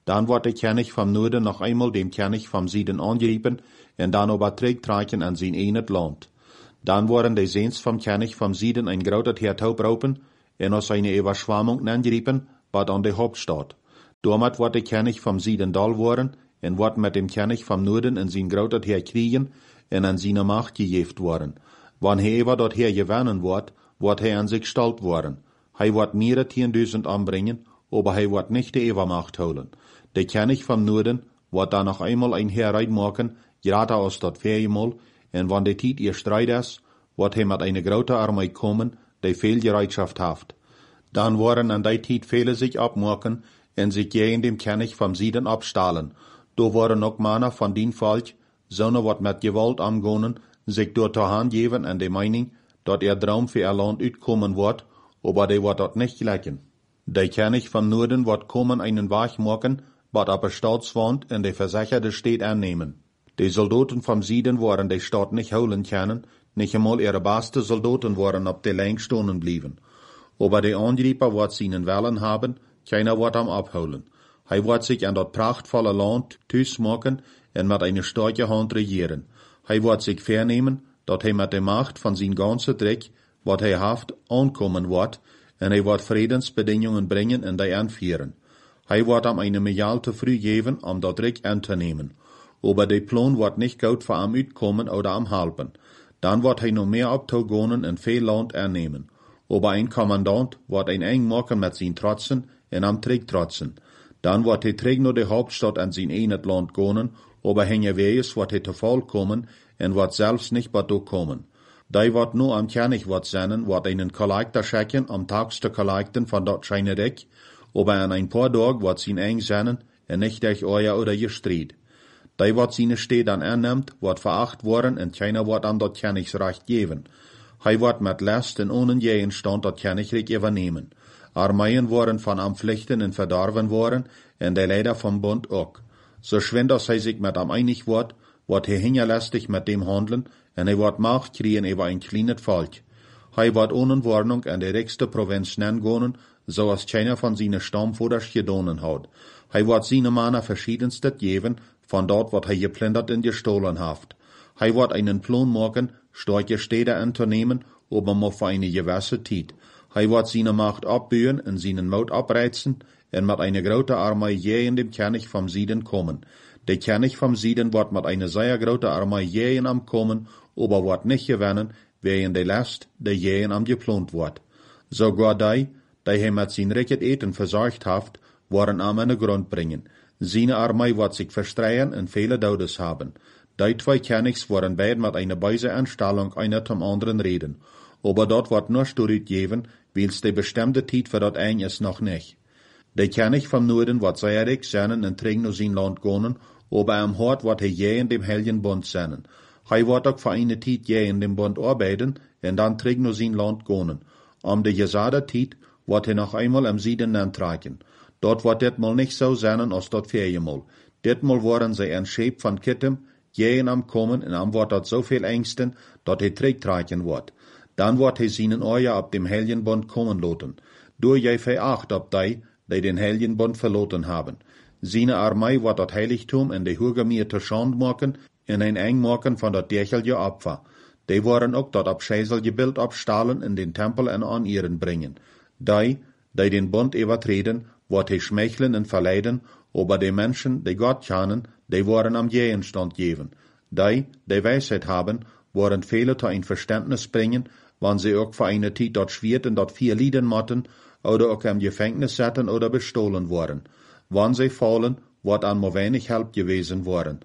S1: Dann wordt de König vom Noorden noch einmal dem König vom Süden angeriepen en dan überträgt an sein enet Land. Dann waren die Seens vom König vom Süden ein großes Herdhoop ropen en aus seine Überschwammung angeriepen, bad an die Hauptstadt. Damit wordt de König vom Süden dal worden en wordt mit dem König vom Noorden in sein großes Heer kriegen en an seine Macht gejeft worden. Wann er dort her gewannen wordt hij an sich stalt worden. Hij wordt mehrere 10.000 anbringen, aber hij wordt nicht die Übermacht holen. Der König vom Norden wird dann noch einmal ein Heer reinmachen, gerade aus dat Ferienmal, en wann die Tijd ihr Streit ist, wird hij mit einer großen Armee kommen, die viel Bereitschaft haft. Dann worden an der Tijd viele sich abmachen, en sich gegen dem König vom Süden abstahlen. Da waren auch Männer von den Volk, sonne wat mit Gewalt amgonen, sich dort zur Hand geben an die Meinung, dat Traum für ihr Land uitkommen wird, aber die wird dort nicht gleichen. Der König vom Norden wird kommen einen Weg machen, wat ab der Staatswand in die versicherte Stadt annehmen. Die Soldaten vom Süden waren die Stadt nicht holen können, nicht einmal ihre beste Soldaten waren ab der Länge stehen blieben. Aber die Angreifer wird seinen Wellen haben, keiner wird am abholen. Er wird sich an das prachtvolle Land Tüß machen und mit einer starken Hand regieren. Er wird sich vernehmen, dat hij met de Macht von zijn ganzen Dreck, wat hij haft, ankommen wird, en hij wird Friedensbedingungen bringen en die anführen. Hij wird am eine Milliarde te früh geben, dat Dreck anzunehmen. Aber der Plan wird nicht gut für am uitkommen oder am halben. Dann wird hij noch mehr abtogonen en veel Land annehmen. Aber ein Kommandant wird ein eng machen mit zijn Trotzen en am Trick trotzen. Dann wird hij terug naar de Hauptstadt an zijn enet Land gonen, aber henje wees wird hij te Fall kommen, en wordt zelfs niet wat komen. Die wordt nu am König wordt zijn, wordt einen Kollektor schicken, am tagste Kollekten van dat scheine Deck, aber an ein paar Tagen wordt zijn eng zijn, en nicht durch euer oder je Streit. Die wordt seine Städte dann annimmt, wordt veracht worden, en keiner wordt an dat Königsrecht geben. Hij wordt met Last en ohne Gegenstand dat Königreich übernehmen. Armeien worden van am Pflichten en verdorven worden, en de Leider vom Bund ook. So schwind als hij sich mit am einig wordt hij hingerlästig mit dem handeln, en hij wordt Macht kriegen über ein kleines Volk. Hij wordt ohne Warnung an die reichste Provinz nennen, zoals keiner von seinen Stammvorders gedonen hat. Hij wordt seine Männer verschiedenstes geben, von dort wat hij geplündert en gestohlen haft. Hij wordt einen Plan machen, starke Städte anzunehmen, aber nur für eine gewisse Zeit. Hij wordt seine Macht abbühen en seinen Mut abreizen, en mit einer großen Armee gegen dem König vom Süden kommen. Der König vom Süden wird mit einer sehr großen Armee gegen am kommen, aber wird nicht gewinnen, wegen der Last, der gegen am geplant wird. Sogar die hij mit sein Recht Eten versorgt haft, werden am einen Grund bringen. Seine Armee wird sich verstreuen und viele Todes haben. Die zwei Königs werden beide mit einer bösen Anstellung einer zum anderen reden. Aber dort wird nur Studiet geben, weil's die bestimmte Zeit für dort ein ist noch nicht. Der König vom Norden wird sehr reich sein und trägt nur sein Land gehen, aber am Hort wird je in dem Heiligen Bund sein. Er wird auch für eine Zeit je in dem Bund arbeiten und dann trägt nur sein Land gehen. Die gesagte Zeit wird noch einmal am Süden antragen. Dort wird das mal nicht so sein als dort Ferienmal. Ditmal worden sie ein Schäb von Kittem, jeden am Kommen und am wird dort so viel Ängsten, dass tragen wird. Dann wird seinen Euer ab dem Heiligen Bund kommen lassen. Durch je veracht ab die den Heiligen Bund verloren haben. Seine Armee wird das Heiligtum in die Hürgemier zur Schande machen, in ein eng machen von dat derchelige Opfer. Die waren auch dat abscheißelige Bild abstahlen in den Tempel und an ihren bringen. Die den Bund übertreten, wird he schmeicheln und verleiden, aber die Menschen, die Gott kennen, die waren am Gegenstand geben. Die Weisheit haben, werden viele zu ein Verständnis bringen, wann sie auch für eine Zeit dort schwert und dort 4 Lieden matten, oder auch im Gefängnis setzen oder bestohlen worden. Wann sie fallen, wird an nur wenig Help gewesen worden.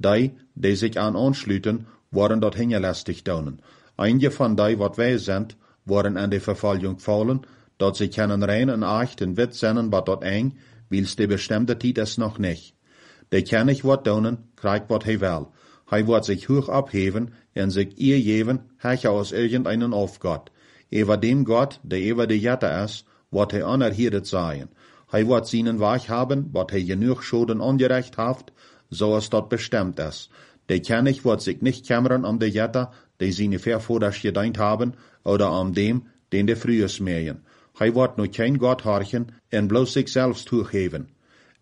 S1: Die sich an anschlüten, worden dort hingelästig daunen. Einige von die, wat wij sind, worden an die Verfolgung fallen, dat sie können rein und echt und wit sein, wat dort eng, weil's die bestimmte Zeit ist noch nicht. Der König wird daunen, kriegt wat hij will. Hij wird sich hoch abheben und sich ihr geben, hecher aus irgendeinen Aufgott. Über dem Gott, der über die Jette ist, wird hij anerhiedet sein. Hij wird seinen Weg haben, wat hij genug Schoden angerecht haft, so es dort bestimmt ist. Der König wird sich nicht kümmern um die Jette, die seine Vorvorders gedient haben, oder um dem, den der frühes mähen. Hij wird nur kein Gott horchen, und bloß sich selbst hochheben.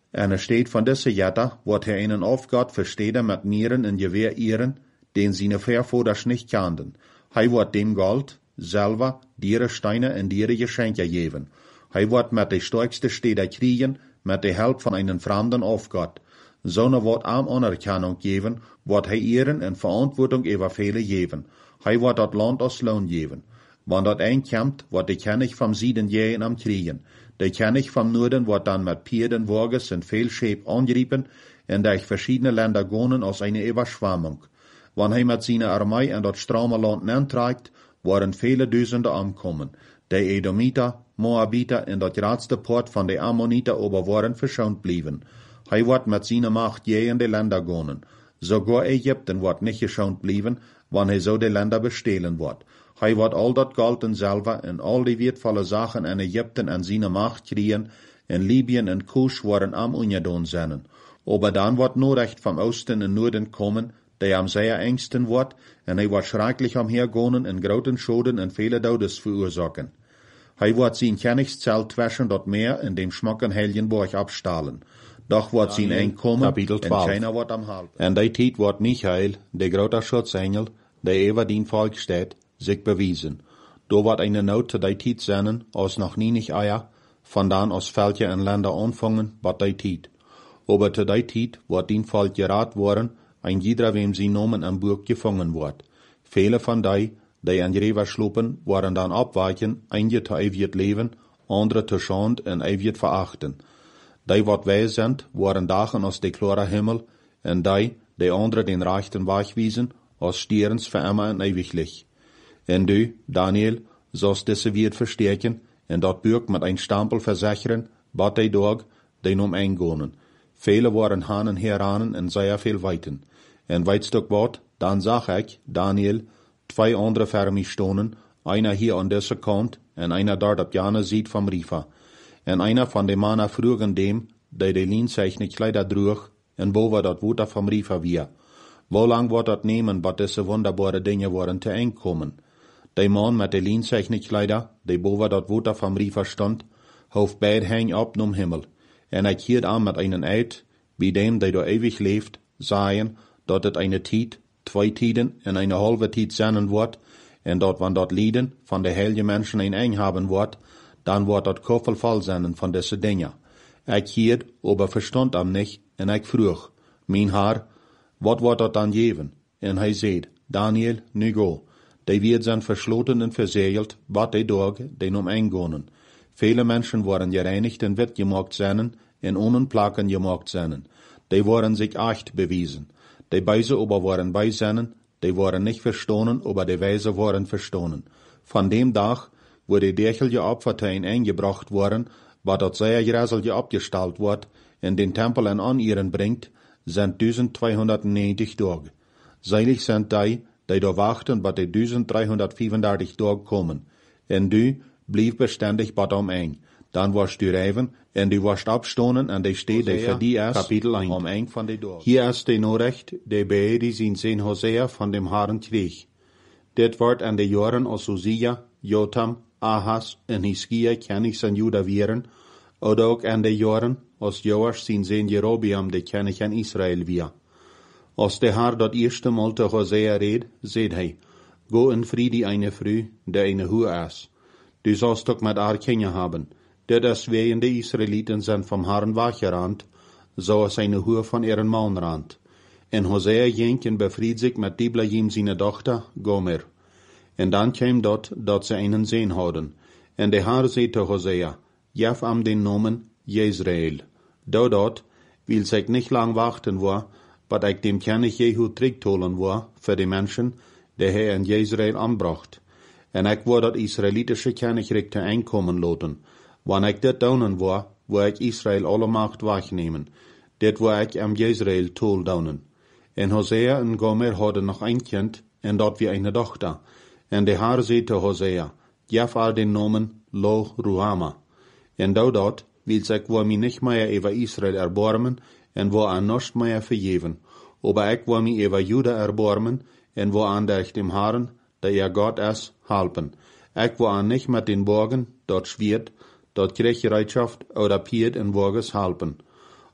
S1: En er steht van deze jette, wordt hij einen Aufgott versteden met mieren en geweer ieren, den seine Vervoders nicht kannten. Hij wordt dem Gold, selber, diere Steine en diere Geschenke geven. Hij wordt met de sterkste Städte kriegen, met de help van einen fremden Aufgott. Zonne wordt am Anerkennung geven, wordt hij ieren en verantwoording over vele geven. Hij wordt dat land als loon geven. Wanneer dat einkomt, wordt de König vom Süden jähen am kriegen. De König vom Norden wordt dan met Pierden, Wagens en veel scheep angripen en durch verschiedene Länder gonen als eine Überschwemmung. Wanneer hij met zijn armee in dat strame land neertrekt, worden vele duizenden aankomen. De Edomiter, Moabiter en dat grootste poort van de Ammoniter over worden verschoond blijven. Hij wordt met zijn macht jähen de Länder gonen. Sogar Ägypten wordt niet geschont blijven, wanneer hij zo de Länder bestelen wordt. Hij wordt al dat Gold en Silber en al die wertvolle Sachen in Ägypten en zijn macht kriegen, en Libyen en Kusch worden am ungedaan zijn. Aber dan wordt Noorrecht vom Osten en Noorden komen, die am zeer engsten wordt, en hij wordt schrecklich omhergonen en groten Schoden en vele Dodes verursachen. Hij wordt zijn Königszelt twischen dat Meer en dem schmacken Helgenborg abstahlen. Doch wordt zijn einkomen, en China wordt am halb. En die tijd wordt Michael, de grote Schutzengel, die over dien Volk steht, sich bewiesen. Do wordt eine Not te die tijd zijn, als nog nienig eier, vandaan als Völker en Länder anfangen, wat die tijd. Aber te die tijd wordt dien Volk geraad worden, ein jeder wem sie nomen en Burg gefangen wordt. Vele van die in Rever slopen, worden dan opweichen, einige te eeuwig leven, andere te schand en eeuwig verachten. Die wat wij zijn, worden dagen als de klare Himmel, en die andere den rechten Weg wiesen, als stierens für immer en eeuwiglich. En du, Daniel, sollst diese wird verstärken, en dat Burg met ein Stempel versichern, bat die Dag, die nom eingonen. Vele waren hanen heranen en sehr viel weiten. En weitstuk wat, dan zag ik, Daniel, twee andere voor mij stonen, einer hier an deze kant, en einer dort op jane ziet van Rifa. En einer van de mannen vroegen dem, die de lienzeichne Kleider droeg, en boven dat Wuter van Rifa weer. Wo lang wordt dat nemen, wat deze wunderbare dingen worden te einkomen? De man met de lienzeichne Kleider, die boven dat Wuter van Rifa stond, hoofd beid hang op nom Himmel. En ik hield aan met einen Eid, wie dem, die door ewig leeft, sagen, dat het eine Tijd, twee tijden en eine halve tijd zijn wordt, en dat wanneer dat lieden van de heilige mensen een eng hebben wordt, dan wordt dat koffelvol zijn van deze dingen. Ik hield, aber verstand am nicht, en ik vroeg, mijn Herr, wat wordt dat dan geven? En hij zei, Daniel, nu go. Die wird zijn versloten en verzegeld, wat die dag, die om eingonen. Vele mensen worden gereinigd en wit gemaakt zijn, en ohne Plaken gemaakt zijn. Die worden sich echt bewiesen. Die Beise aber worden bei zijn, die worden nicht verstonen, aber die Weise worden verstonen. Von dem Tag, wo die dergelijke Opferteien eingebracht worden, wat dat sehr gräselje abgestellt wordt, in den Tempel en an ihren bringt, sind 1290 Tage. Seilig sind die da wachten, wat die 1335 Tage kommen. En du blieb beständig bat om ein. Dan was du rijven, en du was abstonen, en die steht die für die erst, Kapitel 1. Om ein van die Dag. Hier ist die Norecht, die beedi zijn zin Hosea van dem Herren kreeg. Dit wordt aan de jaren als Usia, Jotam, Ahas en Hiskia König van Juda wieren, oder ook aan de jaren als Joas zijn zin Jerobeam de König van Israel weer. Als de Herr dat eerste Mal te Hosea reed, zei hij, go in Friede eine Früh, der eine Hure is. Du sollst ook met haar Kinder haben. Der deswegen de Israeliten zijn vom Herrn weggerannt, so als eine Hure von ihren Mann rannt. En Hosea ging en befried sich met Diblaim seine Tochter, Gomer. En dan kwam dat ze einen Sehn hadden. En de Herr zei te Hosea, jef am den Namen Jezreel. Dort, will sich nicht lang warten war, wat ik dem König Jehu terugtolen war, für die Menschen, die hij in Jezreel anbracht. En ik wou dat Israelitische Königreich te einkommen laten. Wanneer ik dit doen wou, wou ik Israel alle macht wegnemen. Dit wou ik am Jezreel tol doen. En Hosea en Gomer hadden nog een kind, en dat wie eine dochter. En de Herr zei te Hosea, jef haar den Namen Lo Ruhama. En dat wil zich wou mij nicht meer over Israel erbarmen, en wou aan nicht meer vergeven. Aber ik wou mij over Juda erbarmen, en wou aan durch dem Herrn, der Gott is, helpen. Ik wou aan nicht met den Borgen, dort Schwert, dort Kriegsbereitschaft oder Pied en Wages helpen.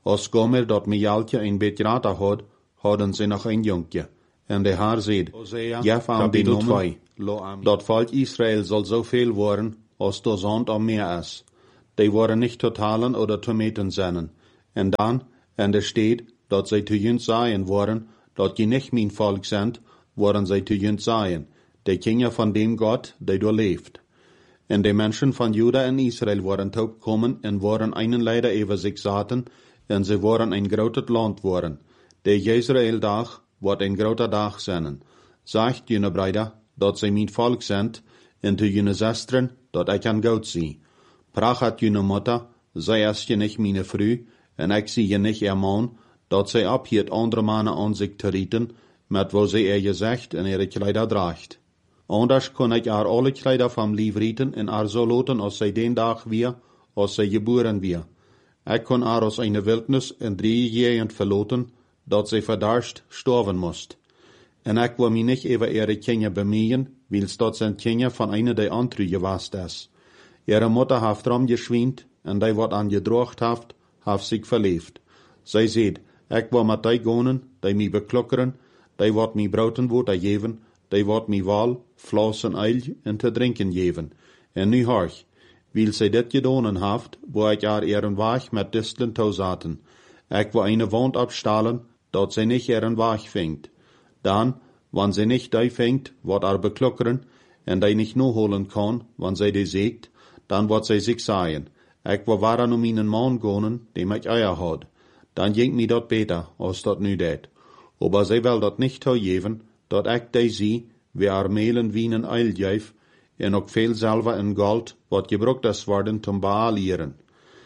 S1: Als Gomer dat Mijaltje een beetje rata had, hadden ze nog een jonkje. En de haar zeid, Jef aan die noemen, dat volk Israël zal zoveel worden, als de zand am meer is. Die worden niet te talen oder te meten zijn. En dan, en er steht, dat zij te junt zijn worden, dat je niet mijn volk zijn, worden zij te junt zijn. De kinderen van dem God, die door leeft. En de mensen van Juda en Israël worden opgekomen en worden einen leider over zich zaten, en ze worden een groot land worden. De Israël-dag wordt een grote dag zijn. Zegt jullie breiden, dat zij mijn volk zijn, en te jullie zesteren, dat ik aan God zie. Prachat jullie moeder, zij is je niet mijn vrouw, en ik zie je niet ihr man, dat zij ophielt andere mannen aan zich te rieten, met wat zij je zegt en ihre kleider draagt. Anders kon ik haar alle kleider van lief rieten en haar zo loten als zij den dag weer, als zij geboren weer. Ik kon haar als een wildnis in 3 jaar verloten, dat zij verdarst sterven moest. En ik wil mij niet over ihre kinderen bemeien, wils dat zijn kinderen van een der andere geweest is. Ihre moeder heeft ram geschwind, en die wat aan gedroogd heeft zich verleefd. Zij zegt, ik wil met die gonen, die mij beklokkeren, die wat mij brouten wordt geven, die wat mij wal, vlees en eil en te drinken geven. En nu hoor, wil zij dit gedaan heeft, wo ik haar ihren waag met distelen toezaten. Ik wil eine wand abstalen, dat zij niet ihren waag vingt. Dan, wanneer zij niet die vingt, wat haar beklokkeren, en die niet no holen kan, wanneer zij die zegt, dan wordt zij zich zeggen, ik wil waren om mijn man gonen, dem ik eier had. Dan ging mij dat beter, als dat nu deed. Aber zij wil dat niet toegeven, dat ik die zie, wie haar melen wienen eil geef, en ook veel zilver en gold, wat gebruikt is worden zum bealieren.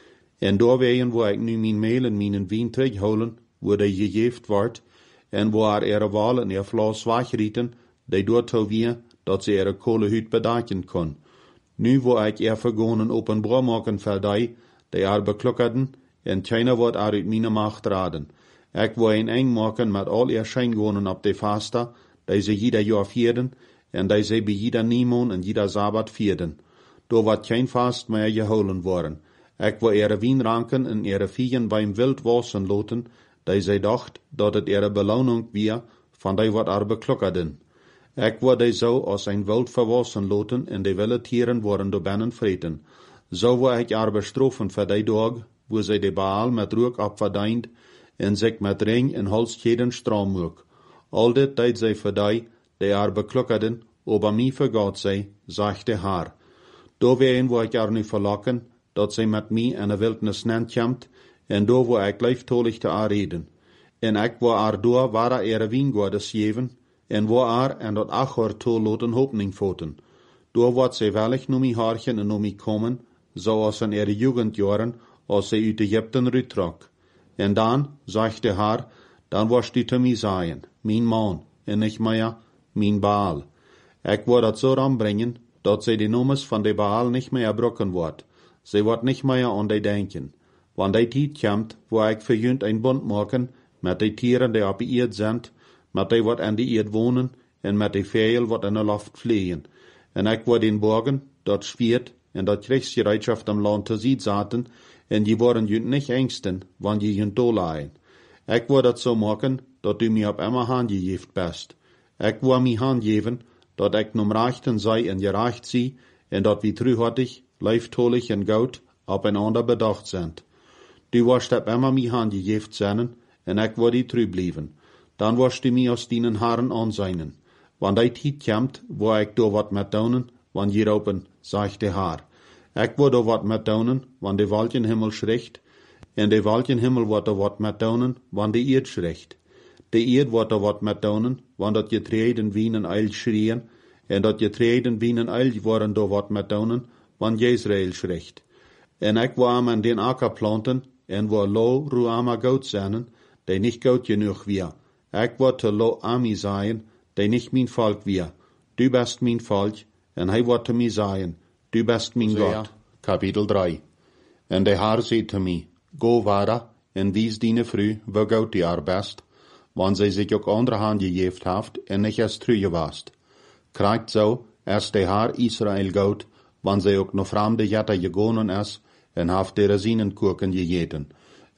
S1: En doorwegen, wo ik nu mijn meel en mijn wien terugholen, wo die gegeven wordt, en wo haar ihre wal en ihr vlees wegrieten, die doet weer, dat ze ihre kolehuid bedaken kon. Nu wo ik ihr vergonen openbaar maken voor die haar beklokkerden, en keiner wordt haar uit mijn macht raden. Ik wil een eng maken met al ihr schijngonen op de vaste, die ze jeder jaar vierden, en die ze bij jeder Niemon en jeder Sabbat vierden. Door wordt geen vast meer geholen worden. Ik wil ihre wien ranken en ihre vieren beim wild wassen loten, die ze dacht, dat het ihre beloning weer van die wat haar beklokkerden. Ik wil die zo als een wild verwassen loten, en de wilde tieren worden door binnen vreten. Zo wil ik haar bestrofen voor die dag, wo zij de Baal met rook opverdient, en zich met ring en halskeden stram moek. Al dit deed zij voor die haar beklokkerden, aber mij vergaat zij, zegt de haar. Doorwegen wil ik haar nu verlokken, dat zij met mij in de wildnis nenkomt, en door wil ik lieftolig te haar reden. En ik wil haar door waar ihre wiengordes geven, en wil haar en dat achor toeloten hopning voten. Door wordt zij wellig nu mij haarchen en nu mij komen, zoals in ihre jugendjaren, als zij uit Egypten uittrok. En dan, zegt de haar, dan was die te mij zijn, mijn man, en niet meer, mijn Baal. Ik wil dat zo aanbrengen, dat zij de noemes van de Baal niet meer brokken wordt. Zij wordt niet meer aan die denken. Wanneer die tijd komt, wo ik verjunt een bond maken, met de tieren die op de eerd zijn, met die wat aan de eerd wonen, en met de vijl wat in de lucht vliegen. En ik wil den borgen, dat zwiert, en dat krijgsgereedschap am land te zien zaten, en die worden junt niet engsten, wanneer je junt doorlaaien. Ik wil dat zo maken, dat u mij op immer hand gegeven best. Ik wil mij hand geven, dat ik nom rechten zij en gerecht zie, en dat wie truhartig, lieftolig en goud op een ander bedacht zijn. Du wirst op immer mij hand gegeven zijn, en ik wil die tru blijven. Dan wirst du mij als dienen haren aanzijnen. Wanneer die tijd komt, wo ik door wat met doen, wanneer je open, zegt de haar. Ik wil door wat met doen, wanneer de wolkenhimmel schrikt, en de wolkenhimmel wordt er wat met doen, wanneer de eerd schrikt. De eerd wordt er wat met doen, wanneer dat je treden wienen eil schrien, en dat je treden wienen eil worden door wat met doen, wanneer Israël schrikt. En ik wil aan den akker planten, en wil lo ruama goud zijn, die niet goud genoeg weer. Ik wil te lo ami zijn, die niet mijn volk weer. Du bist mijn volk, en hij wordt te mij zijn, du bist mijn God. Kapitel 3. En de haar zei te mij, go vara, en wies dine vrouw, wo goud die haar best, want zij zich ook andere hand gegeven heeft, en niet als true geweest. Krijgt zo, als de haar Israël goud, want zij ook nog vreemde jatter gegonen is, en heeft de resinenkurken gegeten.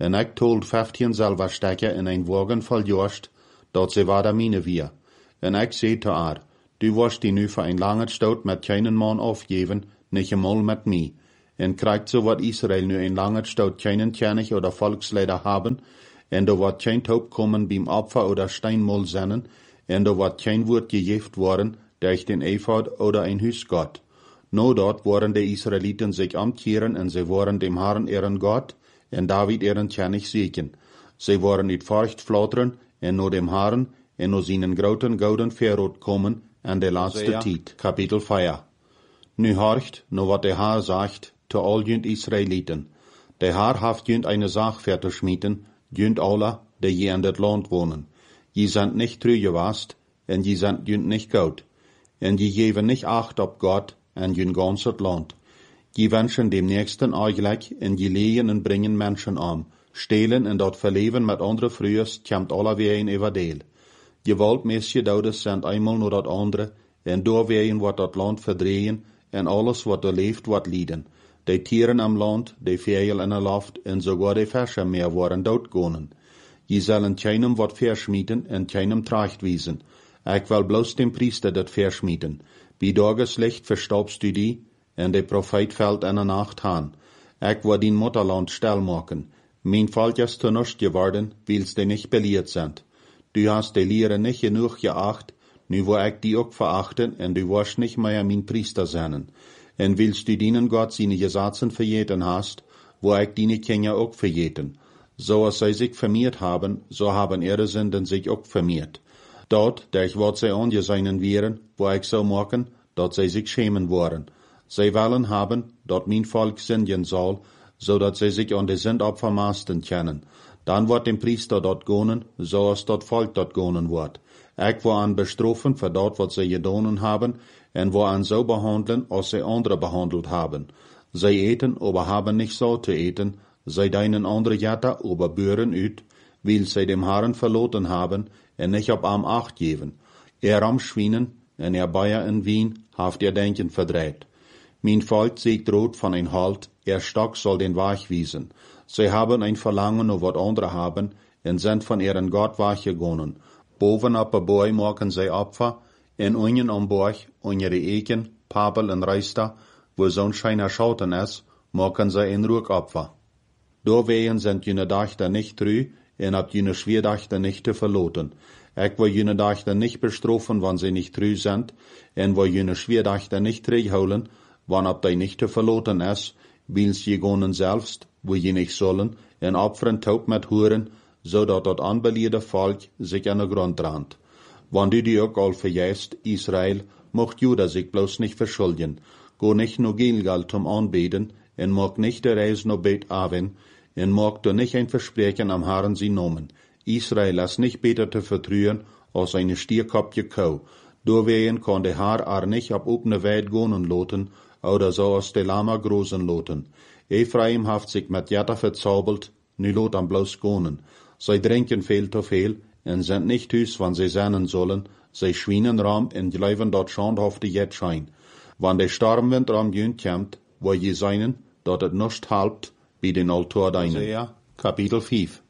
S1: en ik told 15 zilverstekken in een wagen vol jorst, dat ze waar mine weer. En ik zei te haar, du wirst die nu voor een lange stoot met keinen man afgeven, nicht einmal met mij. En krijgt so wat Israël nu een lange stoot keinen König oder Volksleider haben, en da wird kein Taub kommen beim Opfer oder Steinmol sennen, en da wird kein Wort gejeft worden, durch den Ephod oder ein Hüsgott. No dort worden die Israeliten sich amkehren, en sie waren dem Herrn ihren Gott, en David ihren König siegen. Sie waren niet furcht flatteren, en no dem Herrn, en no seinen groten gouden verrot kommen, en de laatste tijd. Kapitel 4. Nu horcht, no wat de Herr sagt, zu all jünd Israeliten. Der Herr haft jünd eine Sach verzuschmieden, jünd alle, die je in dat Land wohnen. Je sind nicht treu gewast, en je sind jünd nicht gut. En je geven nicht acht op Gott, en jünd ganzet Land. Je wünschen dem Nächsten eigentlich, en je legen en bringen Menschen um. Stehlen en dat verleven met andere Frühers, komt alle weer een everdeel. Gewaltmäßige Daudes sind einmal nur dat andere, en doorwegen wordt dat Land verdrehen, en alles wat er leeft wordt lieden. De Tieren am Land, de Vögel in der Luft, en sogar de Fische mehr worden doodgonen. Je zullen keinem wat verschmieden en keinem tracht wiesen. Ik wil bloos dem Priester dat verschmieden. Bij Tageslicht verstaubst du die, en de Prophet fällt in der Nacht aan. Ik wil din Mutterland stil maken. Mijn volk is te nichts geworden, wils de nicht belehrt sind. Du hast de Lehre nicht genug geacht, nu wo ik die ook verachten, en du wirst nicht mehr mein Priester sein. En willst du dienen Gott seine Gesetze verjeten hast, wo ik deine Kinder ook verjeten. So als sie sich vermehrt haben, so haben ihre Sünden sich auch vermehrt. Dort, durch wat sie angesehen wären, wo ich so machen, dort sie sich schämen wollen. Sie wollen haben, dort mein Volk sündigen soll, so dat sie sich an die Sündopfer masten können. Dann wird dem Priester dort gehen, so als dort Volk dort gehen wird. Ich will an bestrafen für dort, was sie getan haben, en will an so behandeln, als sie andere behandelt haben. Sie eten, aber haben nicht so zu eten, sie deinen andere Jätter, aber büren ut, weil sie dem Herrn verloren haben, en nicht op am Acht geben. Am Schwienen, en Bayer in Wien, haft ihr Denken verdreht. Mein Volk siegt rot von ein Halt, Stock soll den Weg wiesen. Sie haben ein Verlangen, auf wat andere haben, en sind von ihren Gott weggegangen. Boven op een boy maken zij Opfer, en unten am Borg, onder de Eken, Papel en Reister, wo Sonnenschein erschauten ist, machen zij een Ruckopfer. Doorwegen sind jene Dachter nicht treu, en ab jene Schwerdachter nicht zu verloten. Ich will jene Dachter nicht bestrafen, wann sie nicht treu sind, en will jene Schwerdachter nicht holen, wann ab die nicht zu verloten ist, wils je gonen selbst, wo je nicht sollen, en opferen taub mit Huren, zodat dat aanbeliede volk zich aan de grond randt. Wann du die ook al verjäst, Israel, mocht Juda sich bloß nicht verschulden. Go nicht no Gilgal zum Anbeten, en mag nicht der Reis no Bet Aven, en mag du nicht ein Versprechen am Herrn sie nomen. Israel ist nicht beter zu vertrühen, als eine stierkopje Kau. Doorwegen kann der Herr nicht ab opne Welt gonen loten, oder so als de Lama großen loten. Ephraim haft sich mit Jatta verzaubelt, nu lot am bloß gonen. Sie trinken viel zu viel, en sind nicht hüs, wann sie sennen sollen, sie schwienen ram en bleiben dort schandhafte Jetschein. Wann der Stormwind ram jünd kommt, wo je seinen, dort het nicht halbt, wie den Altar deinen. Kapitel 5.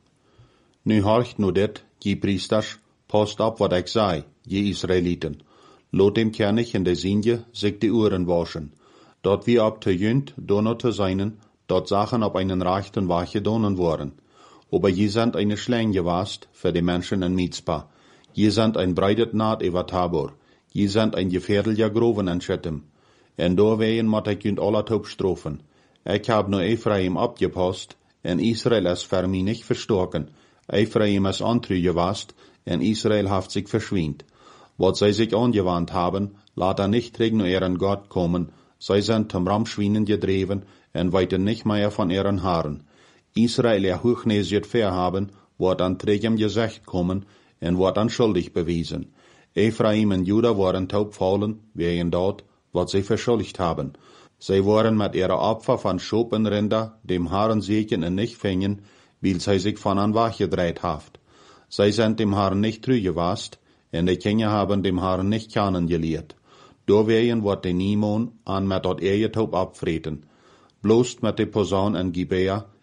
S1: Nu horcht nu dit, je Priesters, passt op wat ik sei, je Israeliten. Lot dem König in der Sinje sich die Uhren waschen. Dort wie ab te jünd, donner te seinen, dort Sachen op einen rechten Wache donen worden. Aber je sind eine Schlange gewast für die Menschen in Mizpah. Je sind ein breitet Naht über Tabor. Je sind ein gefährlicher Groven in Shittim. En doorwegen moet ik jünd alle taub strofen. Ik hab nur Ephraim abgepasst, en Israel ist für mich nicht verstorken. Ephraim ist antrü gewast, en Israel haft sich verschwint. Wat sie sich angewandt haben, laat nicht gegen ihren Gott kommen. Sie sind zum Ramschwienen gedreven, en weiten nicht mehr von ihren Haaren. Israel ja hochnäsiert verhaben, wird an trägem Gesicht kommen, en wird an schuldig bewiesen. Ephraim und Juda waren taubfallen, wegen dort, was sie verschuldigt haben. Sie waren mit ihrer Opfer von Schopenrinder dem Herrn Segen en nicht fängen, weil sie sich von an Wach gedreht haft. Sie sind dem Herrn nicht treu gewast, en die Kinder haben dem Herrn nicht kennengelehrt. Doorwegen wird die niemand an mit dort Taub abfreten. Bloß mit der Posaun in Gibea,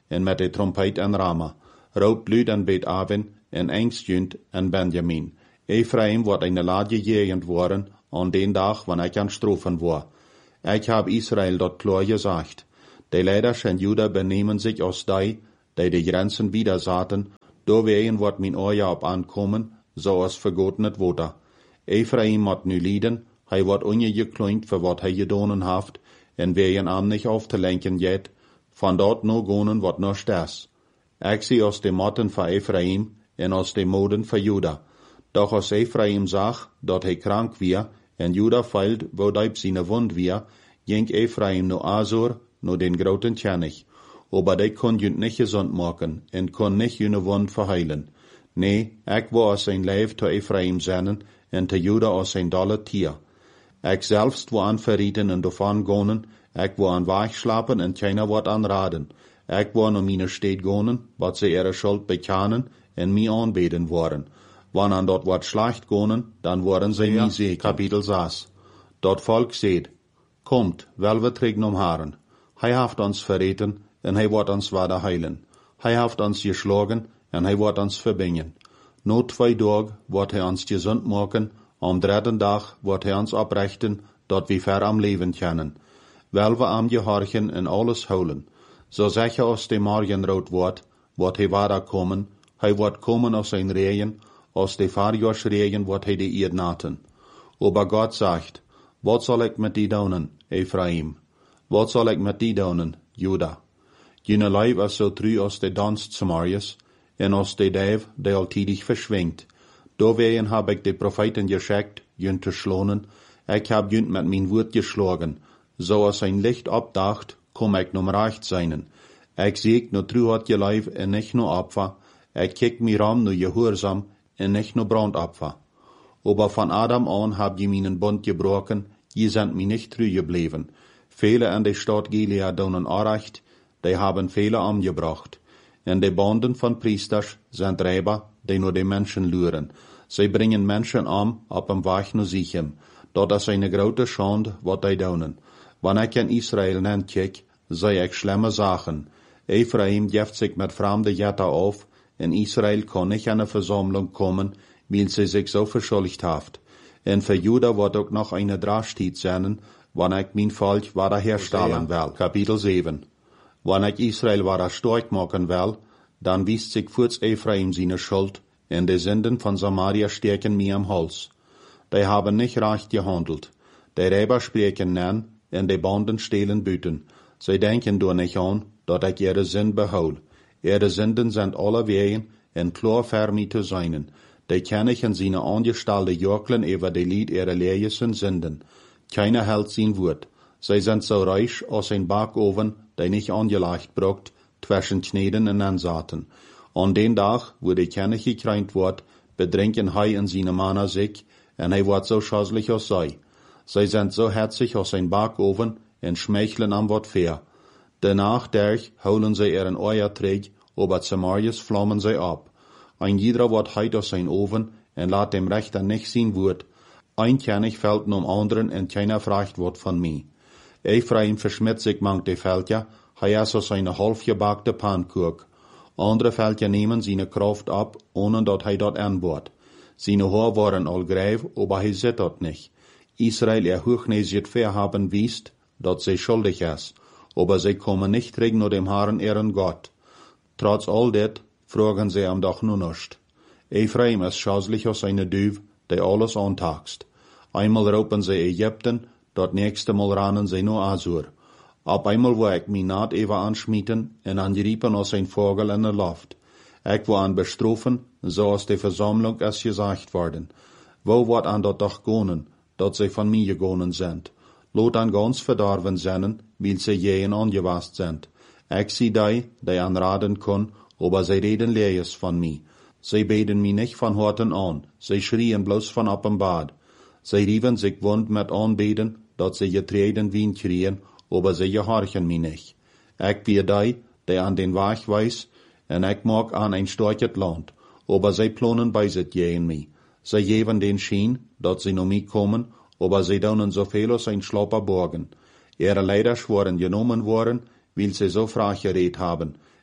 S1: en met de trompet en Rama. Rood luid en beet Aven en Engstjunt en Benjamin. Ephraim wordt een laadje gegend worden aan den dag wanneer ik aan strofen word. Ik heb Israël dat klar gezegd. De leiders en Juda benemen zich als die de grenzen wieder zaten, doorwegen wordt mijn oor op aankomen, zoals vergoten het water. Ephraim moet nu lijden, hij wordt ongekleund voor wat hij gedaan heeft, en wegen aan niet af te lenken jet, van dort no gonen wordt no stes. Ik zie als de motten van Ephraim en als de moden van Juda. Doch als Ephraim zag dat hij krank weer, en Juda feilt wo hij zijn wond weer, ging Ephraim no Azor, no den groten Tjennig. Aber die kon junt nicht gesund maken en kon nicht jene wond verheilen. Nee, ik wou als zijn lijf te Ephraim zenden en te Juda als zijn dolle tier. Ik zelfst wou aan verrieten en davon gonen, ik wou aan weg slapen en keiner wordt aanraden. Ik wou naar mijn steed gonen, wat ze ihre schuld bekennen en mij aanbeden worden. Wanneer aan dat wordt slecht gonen, dan worden ze mij zeker. Kapitel 6. Dat volk zegt, komt, wel we terug om Haren. Hij heeft ons verreten, en hij wordt ons wieder heilen. Hij heeft ons geschlagen, en hij wordt ons verbingen. No 2 dagen wordt hij ons gezond maken, am 3. dag wordt hij ons oprechten, dat we ver am leven kunnen. Wel we am gehorchen en alles houden. Zo zeg je als de morgenrood wordt hij wieder komen, hij wordt komen als zijn regen, als de Varjaarsregen wordt hij de eerd naten. Aber God zegt, wat zal ik met die doen, Ephraim? Wat zal ik met die doen, Juda? Jene lijf is zo tru als de dans Samarias, en als de duif die altiedig verschwingt. Doorwegen heb ik de profeten geschickt, jun te slonen, ik heb jun met mijn woord geschlagen, zoals een licht opdacht, kom ik nom recht zijn. Ik zie no tru had je lijf en nicht no Opfer, ik kijk mir om no gehoorzaam en nicht no brandopfer. Aber van Adam an hab je mijn bond gebroken, je zijn mij nicht true gebleven. Vele in de stad Gilead doen Onrecht, die haben vele umgebracht. En de banden van priesters zijn Räuber, die nur de Menschen luren. Zij brengen Menschen op een weg naar Sichem. Dat is een grote schande wat die doen. Wanneer ik in Israël kijk, zie ik schlimme zaken. Ephraim geeft zich met vreemde jetten auf, en Israël kan niet aan een verzameling komen, weil sie sich so verschuldigt heeft. En voor Juda wordt ook nog een Drashtied zijn, wanneer ik mijn volk wiederherstellen wil. Kapitel 7. Wanneer ik Israël wieder stark maken wil, dan wiest zich voorts Ephraim seine Schuld, en de Sünden van Samaria steken mij am Hals. Die haben nicht recht gehandelt. Die Räuber spreken nen, en de Banden stehlen Büten. Zij denken door nicht an, dat ik ihre Sünd behoud. Ihre Sünden sind alle wegen, en klar ver mij te zijn. Die kennen seine angestellte Joklen über die Lied ihrer leerlichen Sünden. Keiner hält sein Wort. Sie sind so reich als ein Backofen, der nicht angelegt braucht, zwischen Kneden und Ansaten. An den Tag, wo die Kerne gekränkt wird, bedrängen hij und seine Männer sich, und hij wird so schäßlich als sie. Sie sind so herzig als ein Backofen und schmeicheln am Wort fair. Danach holen sie ihren Euer träg, aber Samarias flammen sie ab. Ein jeder wird heit aus sein Ofen und lässt dem Rechter nicht sein Wort. Ein König fällt nom anderen und keiner fragt Wort von mir. Ephraim verschmiert sich manch de Völker, hij ist aus eine halfgebackte Pannkuch. Andere Völker nehmen seine Kraft ab, ohne dat hij dort anbord. Seine Haar waren all gräf, aber hij sieht dort nicht. Israel hochnäsigt verhaben wiest, dat sie schuldig ist, aber sie kommen nicht zurück nur dem Herrn ihren Gott. Trotz all det fragen sie am doch nur nicht. Ephraim ist schäßlich aus einer Düv, die alles antaxt. Einmal ropen sie Ägypten, dat nächste Mal rennen sie nur Azur. Ab einmal wo ich mich naht even anschmieten en angeriepen als ein Vogel in der Luft. Ich wo an bestrofen, so als die Versammlung es gesagt worden. Wo wird an dat doch gonen, dat sie von mir gegonen sind. Lot an ganz verdorven zijn, weil sie jehen angewast sind. Ich zie die anraden kon, aber sie reden lees von mir. Sie beten mich nicht von Horten an, sie schrien bloß von ab im Bad. Sie rieven sich wund mit anbeten, dat sie getreden Wien kriegen, aber sie gehorchen mich nicht. Ich wie die an den Weg weiß, en ich mag an ein storchet Land, aber sie planen bei sich gehen mich. Sie geben den Schien, dat sie noch mich kommen, aber sie doen so viel als ein Schlapper borgen. Ihre Leiter waren genommen worden, weil sie so frach geredet haben,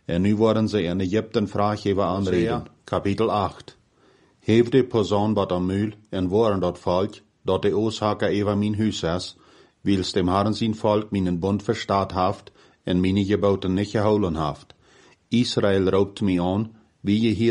S1: En nu worden ze in Egypten vraaggever aanreden. Kapitel 8. Heeft de persoon wat aan muil en waren dat volk, dat de oorzaker over mijn huis is, wils dem Herren zijn volk mijn bund verstaat haft en mijn geboten niet gehouden haft. Israël roopt mij aan, wie je hier